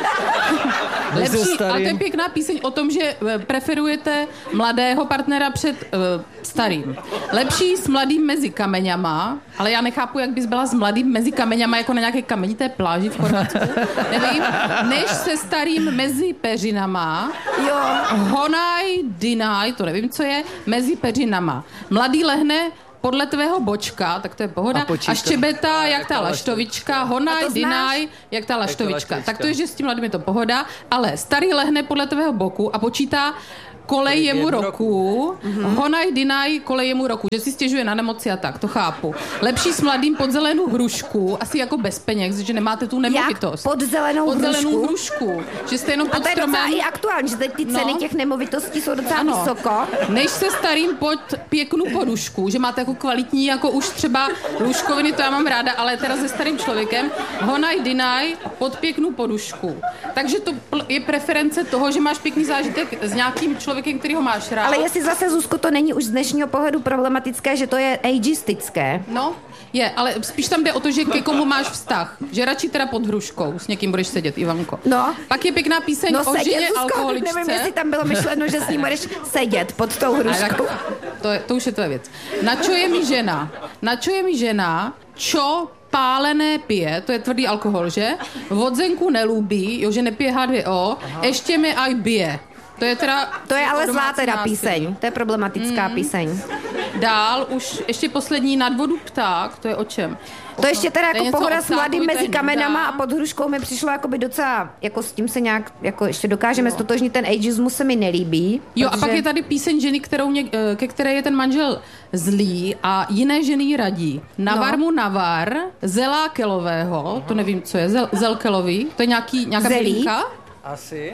Lepší, starým. ale to je pěkná píseň o tom, že eh, preferujete mladého partnera před uh, starým. Lepší s mladým mezi kameňama, ale já nechápu, jak bys byla s mladým mezi kameňama jako na nějaké kamenité pláži v Chorvatsku, nevím, než se starým mezi peřinama. Jo. Honaj, dinaj, to nevím, co je, mezi peřinama. Mladý lehne podle tvého bočka, tak to je pohoda, A a, počítá. a štěbetá jak ta laštovička, A honaj, to znáš? dinaj, jak ta laštovička. laštovička. Tak to je, že s tím mladým je to pohoda, ale starý lehne podle tvého boku a počítá kolej jemu roku, honaj, dinaj, kolej jemu roku, že si stěžuje na nemoci a tak, to chápu. Lepší s mladým pod zelenou hrušku, asi jako bez peněz, že nemáte tu Jak nemovitost. pod zelenou pod zelenou hrušku? hrušku, že jste jenom A pod to je docela stromem. i aktuální, že teď ty ceny No. těch nemovitostí jsou docela Ano. vysoko. Než se starým pod pěknou podušku, že máte jako kvalitní, jako už třeba lůžkoviny, to já mám ráda, ale teda se starým člověkem, honaj, dinaj, pod pěknou podušku. Takže to pl- je preference toho, že máš pěkný zážitek s nějakým člověkem, který ho máš rád. Ale jestli zase, Zuzko, to není už z dnešního pohledu problematické, že to je ageistické. No, je, ale spíš tam jde o to, že ke komu máš vztah. Že radši teda pod hruškou s někým budeš sedět, Ivanko. No. Pak je pěkná píseň No o sedět, ženě Zuzko, alkoholičce. nevím, jestli tam bylo myšleno, že s ním budeš sedět pod tou Ale tak, hruškou. to, je, to už je tvoje věc. Na čo je mi žena? Na čo je mi žena, čo pálené pije, to je tvrdý alkohol, že? Vodzenku nelúbí, jo, že nepije há dvě ó, ještě mě aj bije. To je teda... To je ale zlá domácí teda násilí. píseň. To je problematická Mm. píseň. Dál, už ještě poslední nad vodu pták, to je o čem? To ještě teda To je jako něco pohoda o s mladým ptáku, to je mezi kamenama nuda. a pod hruškou mi přišlo jakoby docela, jako s tím se nějak, jako ještě dokážeme stotožnit, ten ageismus se mi nelíbí. Jo, takže... a pak je tady píseň ženy, kterou něk, eh, ke které je ten manžel zlý a jiné ženy jí radí. Navar No. mu navar, zelákelového, to nevím, co je, zel, zelkelový, to je nějaký, nějaká Zelí? bylinka. Asi?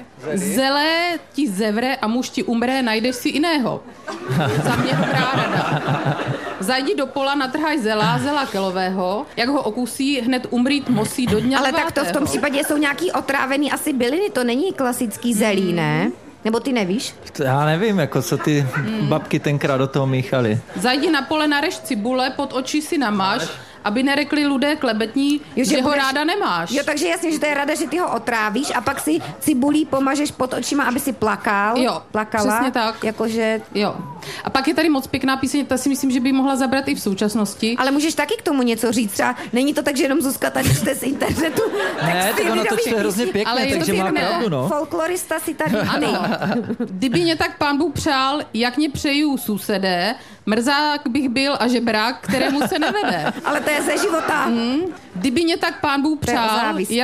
Zelé ti zevre a muž ti umře, najdeš si jiného. Za mě dobrá rada. Zajdi do pola, natrhaj zela, zela kelového, jak ho okusí, hned umřít musí do dňa Ale tak to v tom devátého. případě jsou nějaký otrávený asi byliny, to není klasický zelí, ne? Nebo ty nevíš? To já nevím, jako co ty babky tenkrát do toho míchaly. Zajdi na pole, narež cibule, pod oči si namáš, aby nerekli lidé klebetní, Jo, že, že ho budeš- ráda nemáš. Jo, takže jasně, že to je rada, že ty ho otrávíš a pak si cibulí pomažeš pod očima, aby si plakal. Jo, plakala. přesně tak. Jakože... Jo. A pak je tady moc pěkná píseň, ta si myslím, že by mohla zabrat i v současnosti. Ale můžeš taky k tomu něco říct, třeba není to tak, že jenom Zuzka tady čte z internetu. Ne, texty tak ono to lidových čte hrozně písní. pěkně, Ale je to takže má pěkné. pravdu, no. Folklorista si tady Ano. Kdyby mě tak pán Bůh přál, jak mě přeju sousedé, mrzák bych byl a žebrák, kterému se nevede. Ale to je ze života. Hmm. Kdyby mě tak pán Bůh To je o přál, závisti. jak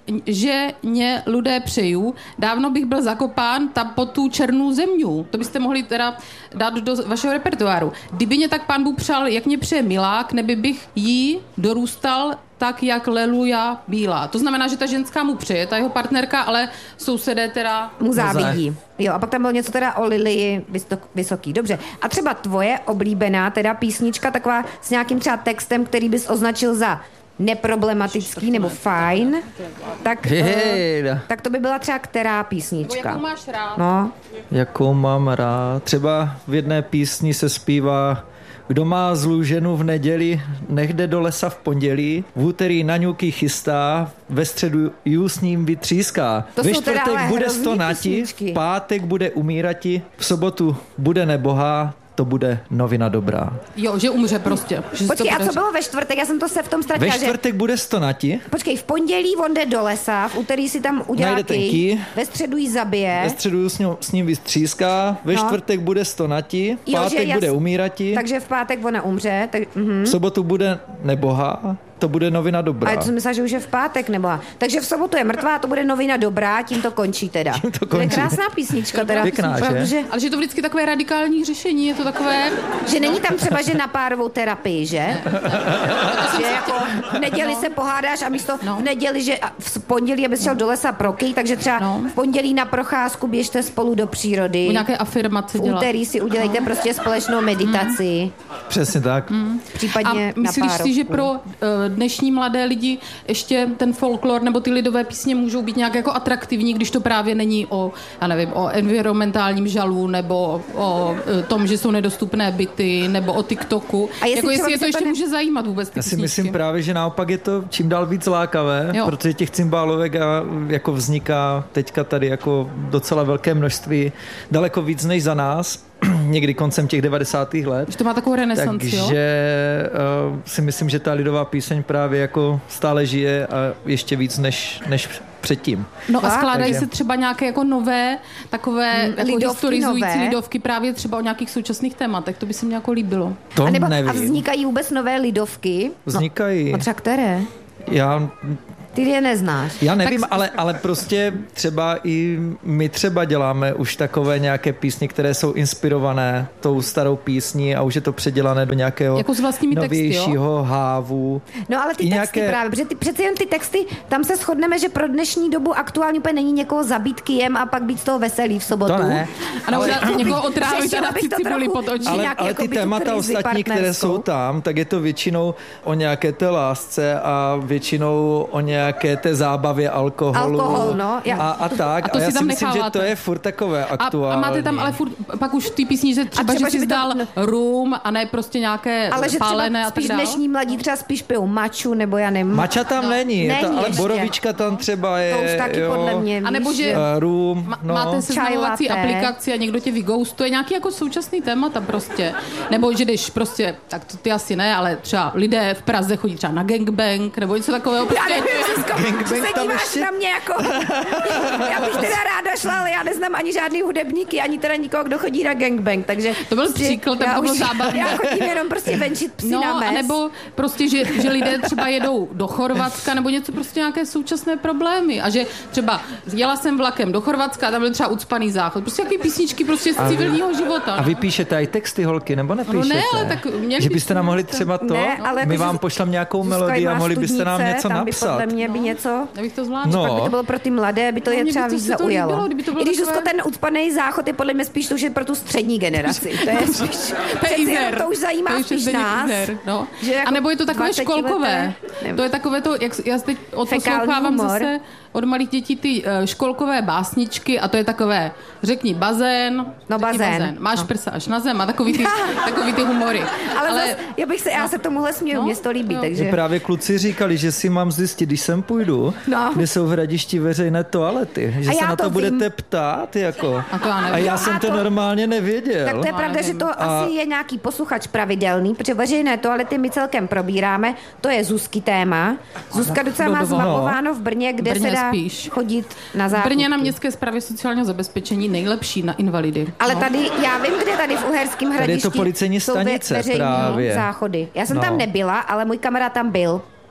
že mě lidé přeju, dávno bych byl zakopán tam pod tu černou zemňu. To byste mohli teda dát do vašeho repertoáru. Kdyby mě tak pán Bůh přál, jak mě přeje milák, neby bych jí dorůstal tak, jak leluja bílá. To znamená, že ta ženská mu přeje, ta jeho partnerka, ale sousedé teda mu závidí. Jo, a pak tam bylo něco teda o Lilii Vysoký. Dobře. A třeba tvoje oblíbená teda písnička, taková s nějakým třeba textem, který bys označil za neproblematický nebo fajn, tak, Hej, uh, tak to by byla třeba která písnička? Jakou máš rád? No. Jakou mám rád. Třeba v jedné písni se zpívá: kdo má zlou ženu v neděli, nech jde do lesa v pondělí, v úterý na ňuky chystá, ve středu ju s ním vytříská. To ve jsou teda čtvrtek ale bude hrozný stonati, písničky. v pátek bude umírati, v sobotu bude nebohá, to bude novina dobrá. Jo, že umře prostě. Že Počkej, to a co bude... bylo ve čtvrtek? Já jsem to se v tom ztratila. Ve čtvrtek že... bude stonati, Počkej, v pondělí on jde do lesa, v úterý si tam udělá najde ten kij, kij, ve středu jí zabije. ve středu ju s ním, s ním vystříská, ve No. čtvrtek bude stonati, v Jo, že pátek jas- bude umírati, Takže v pátek ona umře. Tak, mhm. v sobotu bude nebohá, to bude novina dobrá. Ale to jsem myslela, že už je v pátek nebo. Takže v sobotu je mrtvá, to bude novina dobrá, tím to končí teda. Tím to To je končí. krásná písnička teda. Pěkná, Opravdu, že? že? Ale že je to vždycky takové radikální řešení, je to takové... Že není tam třeba, že na párovou terapii, že? Že jako v neděli se pohádáš a místo No. v neděli, že a v pondělí, abys šel do lesa pro kyj, takže třeba No. v pondělí na procházku běžte spolu do přírody. O nějaké afirmace V dělat. úterý si udělejte prostě společnou meditaci. Přesně tak. Případně A myslíš na si, že párovku. pro uh, dnešní mladé lidi ještě ten folklor nebo ty lidové písně můžou být nějak jako atraktivní, když to právě není o, já nevím, o environmentálním žalu nebo o uh, tom, že jsou nedostupné byty nebo o TikToku. A jestli jako jestli třeba je to by se ještě to ne- může zajímat vůbec ty Já si písničky. myslím právě, že naopak je to čím dál víc lákavé, Jo. protože těch cymbálovek a, jako vzniká teďka tady jako docela velké množství, daleko víc než za nás, někdy koncem těch devadesátých let. Že to má takovou renesanci, jo? Takže uh, si myslím, že ta lidová píseň právě jako stále žije a ještě víc než, než předtím. No a Tak, skládají takže- se třeba nějaké jako nové, takové Hmm, jako lidovky historizující nové. lidovky právě třeba o nějakých současných tématech. To by se mi jako líbilo. To a, nebo, a nevím. vznikají vůbec nové lidovky? Vznikají. A třeba které? Já Ty je neznáš. Já nevím, Tak- ale, ale prostě třeba i my třeba děláme už takové nějaké písně, které jsou inspirované tou starou písní a už je to předělané do nějakého Jako s vlastními texty, jo? novějšího hávu. No ale ty I texty nějaké- právě, protože ty, přece jen ty texty, tam se shodneme, že pro dnešní dobu aktuálně úplně není někoho zabít kyjem a pak být z toho veselý v sobotu. To ne. A nebo Ale- někoho otrávit a Řešila dát bych si to cibuli trochu- pod oči. že Ale, nějaký ale jako ty by tu témata krizi ostatní, které partnerskou. jsou tam, tak je to většinou o nějaké té lásce a většinou o nějaké té zábavě alkoholu. Alkohol, no, já- a, a tak. A to a já si si tam myslím, že to necháváte. je furt takové A, aktuální. a máte tam ale furt, pak už v té písničce třeba, třeba, že že jsi by to- dal rum a ne prostě nějaké Ale že pálené třeba a tak spíš dále. dnešní mladí třeba spíš pijou maču, nebo já nevím. Mača tam není, je Není to, ale ještě. borovička tam třeba je. To už taky jo, podle mě, A nebo víš, že- eh, Rum, Ma- no. Máte seznamovací Čaj latte. aplikaci a někdo tě vyghostuje, nějaký jako současný témata prostě. Nebo že jdeš prostě, tak to ty asi ne, ale třeba lidé v Praze chodí třeba na gangbang, nebo něco takového. Já Prostě. nevím, Zuzko, že se tam díváš ještě- na mě jako... Já bych teda ráda šla, ale já neznám ani žádný hudebníky, ani teda nikoho, kdo chodí na gangbang, takže... To byl prostě příklad, to já bylo už- zábavné. Já chodím jenom prostě venčit psy No, na mes. a nebo prostě, že, že lidé třeba jedou do Chorvatska, nebo něco prostě nějaké současné problémy. A že třeba jela jsem vlakem do Chorvatska a tam byl třeba ucpaný záchod. Prostě nějaké písničky prostě z civilního života. A vy píšete i texty, holky, nebo nepíšete? No ne, ale tak měli Že byste nám mohli byste- třeba to, Ne, ale my jako, vám že- pošlem nějakou Zuzka melodii a má mohli byste nám studnice, něco tam by napsat. podle mě by něco... Já bych to zvládla. No. Pak by to bylo pro ty mladé, by to No, je mně by třeba to víc se to zaujalo. líbilo, kdyby to bylo I když takové- Zuzko, ten ucpaný záchod je podle mě spíš to, že pro tu střední generaci. To je spíš... To je přeci jenom Izer. To už zajímá To je spíš Zdeněk nás. Izer, no. Že jako A nebo je to takové dvacetileté, školkové. nevím. To je takové to, jak já teď Fekální odposlouchávám humor. zase od malých dětí ty uh, školkové básničky a to je takové, řekni bazén, No, řekni bazén. Máš No. prsa až na zem a takový ty, takový ty humory. Ale, ale zas, já bych se, já se tomuhle směju, No, mě to líbí, jo. takže... Že právě kluci říkali, že si mám zjistit, když sem půjdu, No. kde jsou v Hradišti veřejné toalety, že A se já na to, to budete vím. ptát, jako. A to já nevím. A já Jo, jsem a to, to- normálně nevěděl. Tak to je Já pravda, že nevím. to A- asi je nějaký posluchač pravidelný, protože veřejné toalety my celkem probíráme, to je Zuzky téma. Zuzka docela má Dodovo. zmapováno v Brně, kde Brně se dá spíš. chodit na V zákupky. Brně na městské správě sociálního zabezpečení nejlepší na invalidy. Ale No. tady, já vím, kde tady v Uherském je to Hradišti policejní jsou ve- stanice veřejný právě. záchody. Já jsem No. tam nebyla, ale můj kamarád tam byl. Jo?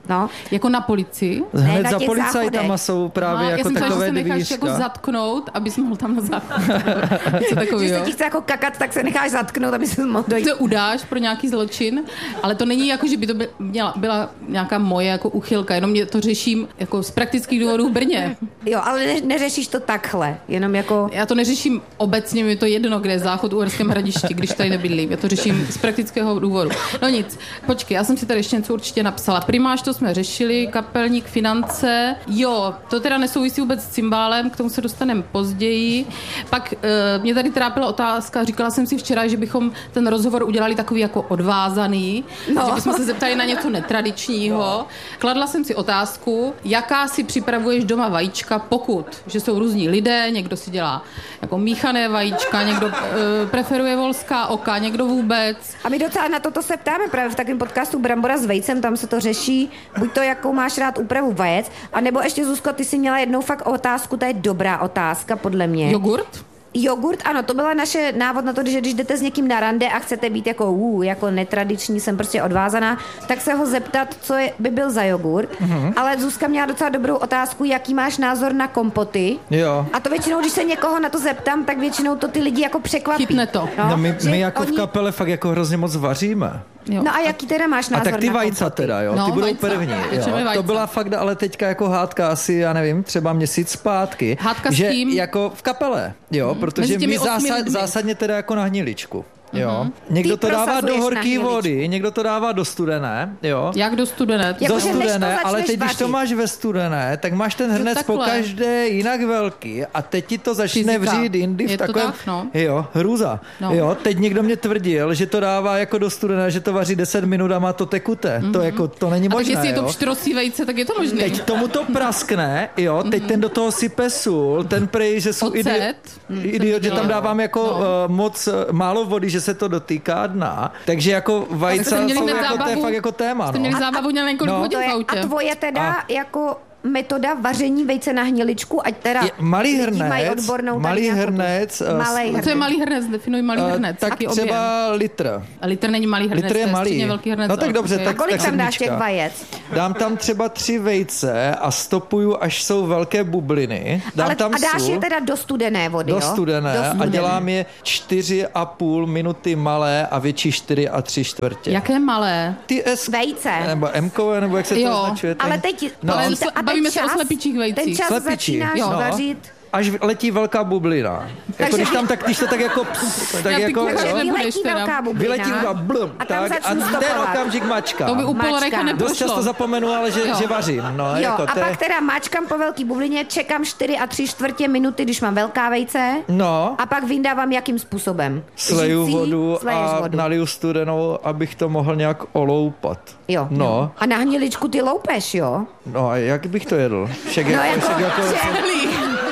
No. Jako na policii? Hned na za těch policajtama záchodech. jsou právě No, jako já jsem takové že se necháš dvířka. jako zatknout, abys mohl tam na záchod. Něco Když takového. se ti chce jako kakat, tak se necháš zatknout, aby se mohl dojít. To udáš pro nějaký zločin, ale to není jako, že by to by měla, byla nějaká moje jako uchylka, jenom mě to řeším jako z praktických důvodů v Brně. Jo, ale ne, neřešíš to takhle, jenom jako... Já to neřeším obecně, mi je to jedno, kde je záchod u Uherském Hradišti, když tady nebydlím. Já to řeším z praktického důvodu. No nic, počkej, já jsem si tady ještě něco určitě napsala. Primář, to jsme řešili, kapelník, finance. Jo, to teda nesouvisí vůbec s cymbálem, k tomu se dostaneme později. Pak e, mě tady trápila otázka, říkala jsem si včera, že bychom ten rozhovor udělali takový jako odvázaný, no. Že bychom se zeptali na něco netradičního. No. Kladla jsem si otázku, jaká si připravuješ doma vajíčka, pokud, že jsou různí lidé, někdo si dělá jako míchané vajíčka, někdo e, preferuje volská oka, někdo vůbec. A my docela na toto se ptáme právě v takovém podcastu Brambora s vejcem, tam se to řeší, buď to, jakou máš rád úpravu vajec, anebo ještě, Zuzko, ty jsi měla jednou fakt otázku, to je dobrá otázka, podle mě. Jogurt? Jogurt, ano, to byla naše návod na to, že když jdete s někým na rande a chcete být jako uh, jako netradiční, jsem prostě odvázaná, tak se ho zeptat, co je, by byl za jogurt. Mm-hmm. Ale Zuzka měla docela dobrou otázku, jaký máš názor na kompoty. Jo. A to většinou, když se někoho na to zeptám, tak většinou to ty lidi jako překvapí. Chytne to. No, no my, my jako oni... v kapele fakt jako hrozně moc vaříme. Jo. No a jaký teda máš názor A tak ty na vajca kompoty? teda, jo, No, ty budou vajca. první. Většinou Jo. vajca. To byla fakt ale teďka jako hádka asi, já nevím, třeba měsíc zpátky. Hádka s že tím? jako v kapele, jo, Mm. protože Mezi těmi my osmi zásad, lidmi. zásadně teda jako na hniličku. Jo. Někdo Ty to dává do prosazuješ horké na hniličku. vody, někdo to dává do studené, jo. Jak do studené? Jako, do že než to studené, začneš ale teď, když to vařit. máš ve studené, tak máš ten hrnec po takhle. každé jinak velký a teď ti to začne Fyzika. vřít jindy v Je to takovém, tak, no. jo, hrůza. No. Jo, teď někdo mě tvrdil, že to dává jako do studené, že to vaří deset minut a má to tekuté. Mm-hmm. To jako, to není A tak možné, jestli je to jo. pštrosí vejce, tak je to možné. Teď tomu to praskne, jo, teď ten do toho sype sůl, ten prej, že jsou Ocet. idiot, Hmm, idiot že tam viděla. dávám jako No. uh, moc uh, málo vody, že se to dotýká dna, takže jako vajca jste měli jsou hned jako, to je zábavu- fakt jako téma, Jste no. měli zábavu na několik no. hodin To v je, autě. a tvoje teda A- jako metoda vaření vejce na hniličku, ať teda Je, malý lidi mají hrnec, odbornou tady malý nějakou tu- hrnec, uh, Malej A co je malý hrnec? Definuj malý uh, hrnec. tak Jaký třeba objem? litr. A litr není malý hrnec, Litr je to malý. středně velký hrnec. No tak dobře, okay. A tak- kolik tam dáš sedmička. těch vajec? Dám tam třeba tři vejce a stopuju, až jsou velké bubliny. Dám Ale, tam a dáš sůl. je teda do studené vody, Do jo? studené, Do a studené. dělám je čtyři a půl minuty malé a větší čtyři a tři čtvrtě. Jaké malé? Ty S... Vejce. Nebo M-kové, nebo jak se to Jo, označuje? Ten... Ale teď, No, Ale musíte- s- a ten bavíme se o čas- slepičích vejcích. Ten čas Slepičí, začínáš jo. vařit. Až letí velká bublina. Jako když tam tak, když to tak jako... tak Já ty jako kuchař jo, nebudeš Vyletí teda. velká bublina. vyletí a blum, A tam tak, a začnu ten stopovat. okamžik mačka. To by u Mačka. Poloreka Dost neprošlo. často zapomenu, ale že, Jo. že vařím. No, Jo, jako, a to je- pak teda mačkám po velký bublině, čekám čtyři a tři čtvrtě minuty, když mám velká vejce. No, A pak vyndávám jakým způsobem? sleju Žící, vodu sleješ a vodu. naliju studenou, abych to mohl nějak oloupat. Jo. No, A na hniličku ty loupeš, jo? no a jak bych to jedl? Však No jako, jako, však jako, že, Celý.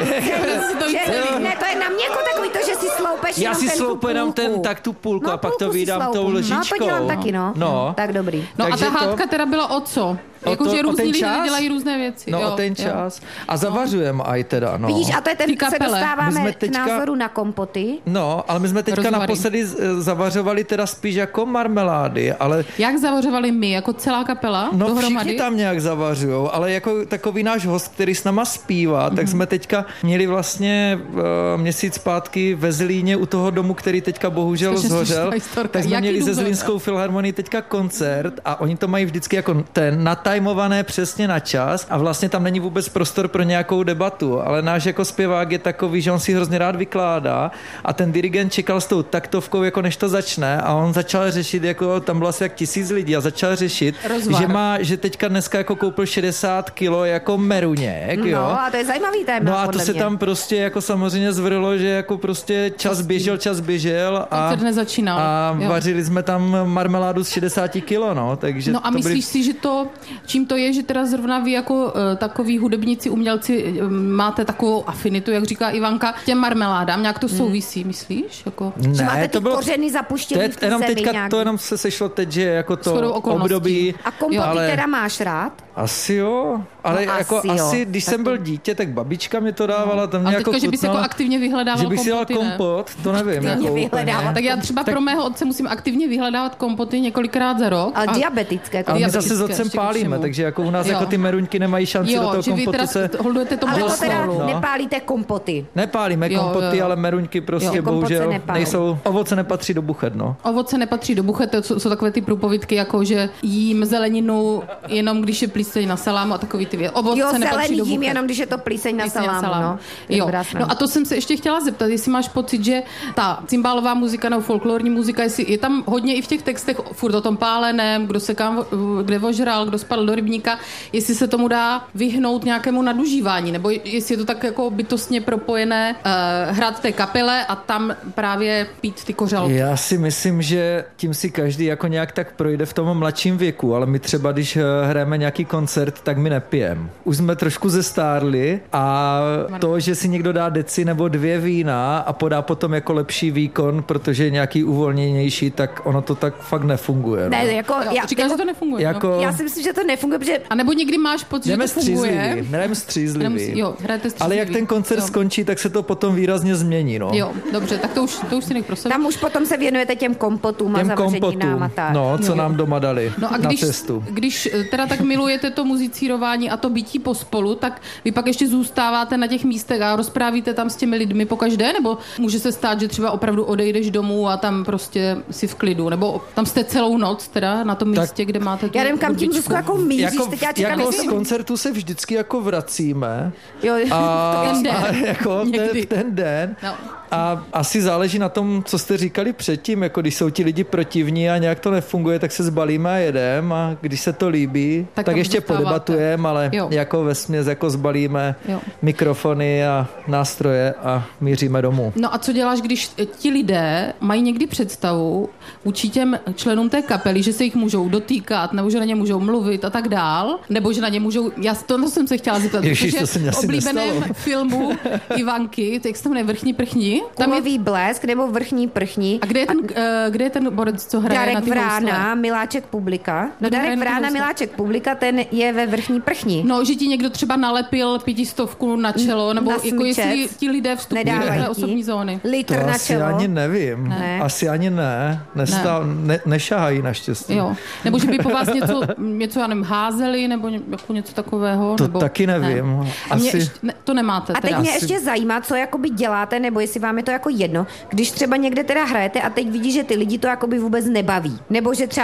to že, celý. ne, to je na mě jako takový to, že si sloupeš já jenom si ten tu sloupu jenom ten, půlku. tak tu půlku No, a pak to půlku si vydám sloupu. tou lžičkou. No, to dělám taky, no. No. Tak dobrý. No a Takže ta to- hádka teda byla o co? O Jakože to- o různí ten lidé čas? dělají různé věci. No jo, o ten jo. čas. A zavařujeme aj teda, no. Vidíš, a to je ten, Ty se kapele. My dostáváme jsme k teďka- názoru na kompoty. No, ale my jsme teďka Rozvary. naposledy z- zavařovali teda spíš jako marmelády, ale Jak zavařovali my, jako celá kapela no dohromady? všichni tam nějak zavařujou, ale jako takový náš host, který s náma zpívá, Mhm. tak jsme teďka měli vlastně uh, měsíc zpátky ve Zlíně u toho domu, který teďka bohužel Strašně zhořel, slušná historka. tak jsme Jaký měli dům ze zhořel? Zlínskou filharmonii teďka koncert a oni to mají vždycky jako ten natajmované přesně na čas a vlastně tam není vůbec prostor pro nějakou debatu, ale náš jako zpěvák je takový, že on si hrozně rád vykládá a ten dirigent čekal s tou taktovkou, jako než to začne a on začal řešit, jako tam bylo asi jak tisíc lidí a začal řešit, Rozvar. že má, že teďka dneska jako koupil šedesát kilo jako meruněk, jo. No, a to je zajímavý téma, No a to podle se mě. tam prostě jako samozřejmě zvrlo, že jako prostě čas běžel, čas běžel a, Koncert nezačínal, a jo. vařili jsme tam marmeládu z šedesát kilo, no, takže No a to myslíš byly... si, že to, čím to je, že teda zrovna vy jako uh, takový hudebníci, umělci uh, máte takovou afinitu, jak říká Ivanka, těm marmeládám, nějak to souvisí, myslíš? Jako... Že máte Ne, ty to bylo... kořeny To zapuštěný je v té jenom zemi teďka, nějak. to jenom se sešlo teď, že jako Shodou to okolností. období... A kompoty ale teda máš rád? Asi jo, ale No jako asi, asi, jo. když Tak jsem byl to- dítě, tak babička mi to dávala, tam mě Ale jako teďka, že bys jako chutnalo. aktivně vyhledával Že bych si dala kompoty, ne? kompot, to nevím. Aktivně Jako vyhledávat. úplně. Tak já třeba Tak- pro mého otce musím aktivně vyhledávat kompoty několikrát za rok. Ale A- diabetické Ale my kompoty. zase s diabetické otcem ještě pálíme, ke všemu. takže jako u nás Jo. jako ty meruňky nemají šanci do Jo, toho že vy kompotu teda se... holdujete tomu Ale to dostat, teda no. nepálíte kompoty. Nepálíme Jo, kompoty, jo, jo. ale meruňky prostě Jo, kompot se bohužel nepálí. nejsou... Ovoce nepatří do buchet, no. Ovoce nepatří do buchet, to jsou, jsou takové ty průpovídky, jako že jím zeleninu jenom když je plíseň na salámu a takový ty věci. Ovoce Jo, nepatří zelený do jím buchet. jenom, když je to plíseň na Plíseň salámu, no. Je Jo. dobrá strana. No a to jsem se ještě chtěla zeptat, jestli máš pocit, že ta cymbálová muzika nebo folklorní muzika, jestli je tam hodně i v těch textech furt o tom páleném, kdo se kam, kde ožral, kdo spadl do rybníka, jestli se tomu dá vyhnout nějakému nadužívání, nebo jestli je to tak jako bytostně propojené uh, hrát v té kapele a tam právě pít ty kořalky. Já si myslím, že tím si každý jako nějak tak projde v tom mladším věku, ale my třeba, když eh, hrajeme nějaký koncert, tak my nepijem. Už jsme trošku zestárli a to, že si někdo dá deci nebo dvě vína a podá potom jako lepší výkon, protože je nějaký uvolněnější, tak ono to tak fakt nefunguje. No. Ne, jako, Jo, já, říkáš, jako, že to nefunguje. jako- No. já si myslím, že to nefunguje, protože A nebo někdy máš pocit, Jdeme že to funguje. střízlivý, jdeme střízlivý. Nemusí- jo, hrajete Ale střízlivý. jak ten koncert Jo. skončí, tak se to potom výrazně změní. No. Jo, dobře, tak to už, to už si nech pro sebe. tam už potom se věnujete těm kompotům a Těm zavařeninám kompotům, a tak. no, co Jo. nám doma dali No a na když, cestu. když teda tak milujete to muzicírování a to bytí pospolu, tak vy pak ještě zůstáváte na těch místech a rozprávíte tam s těmi lidmi pokaždé, nebo může se stát, že třeba opravdu odejdeš domů a tam prostě si v klidu, nebo tam jste celou noc teda na tom Tak- místě, kde máte tu Já nevím, kam tím hudbičku. Zuzko jako míříš, Jako, teď já čekám, jako jestli... z koncertu se vždycky jako vracíme Jo, a, Ten den. a jako ten, Někdy. ten den No. a asi záleží na tom, co jste říkali předtím, jako když jsou ti lidi protivní a nějak to nefunguje, tak se zbalíme a jedem a když se to líbí, Tak tak, tam ještě zůstáváte. podebatujeme, ale Jo. jako vesměs jako zbalíme Jo. mikrofony a nástroje a míříme domů. No a co děláš, když ti lidé mají někdy představu vůči těm členům té kapely, že se jich můžou dotýkat, nebo že na ně můžou mluvit a tak dál, nebo že na ně můžou, já to, to jsem se chtěla zeptat, Ježiš, to protože se mi v asi oblíbeném nestalo. filmu Ivanky, jak se to jmenuje, Vrchní prchni, tam je, Kulový blesk nebo vrchní prchní. a kde je ten, uh, kde je ten borec, co hraje na Darek ty housle? Vrána, Miláček Publika. No Kdo hraje Darek na ty Vrána, housle? Miláček Publika, ten je ve vrchní prchní. No, že ti někdo třeba nalepil pětistovku na čelo, nebo Na jako smyčec. jestli ti lidé vstupují do Nedávají té ti. osobní zóny. Litr To na asi čelo. ani nevím. Ne. Asi ani ne. Nestá, ne. nešahají naštěstí. Jo. Nebo že by po vás něco, něco já nevím, házeli, nebo ně, jako něco takového. To nebo, taky nevím. Ne. A mě Asi- ještě, ne, to nemáte A teď teda. mě Asi- ještě zajímá, co jakoby děláte, nebo jestli vám je to jako jedno, když třeba někde teda hrajete a teď vidíš, že ty lidi to jakoby vůbec nebaví. Nebo že třeba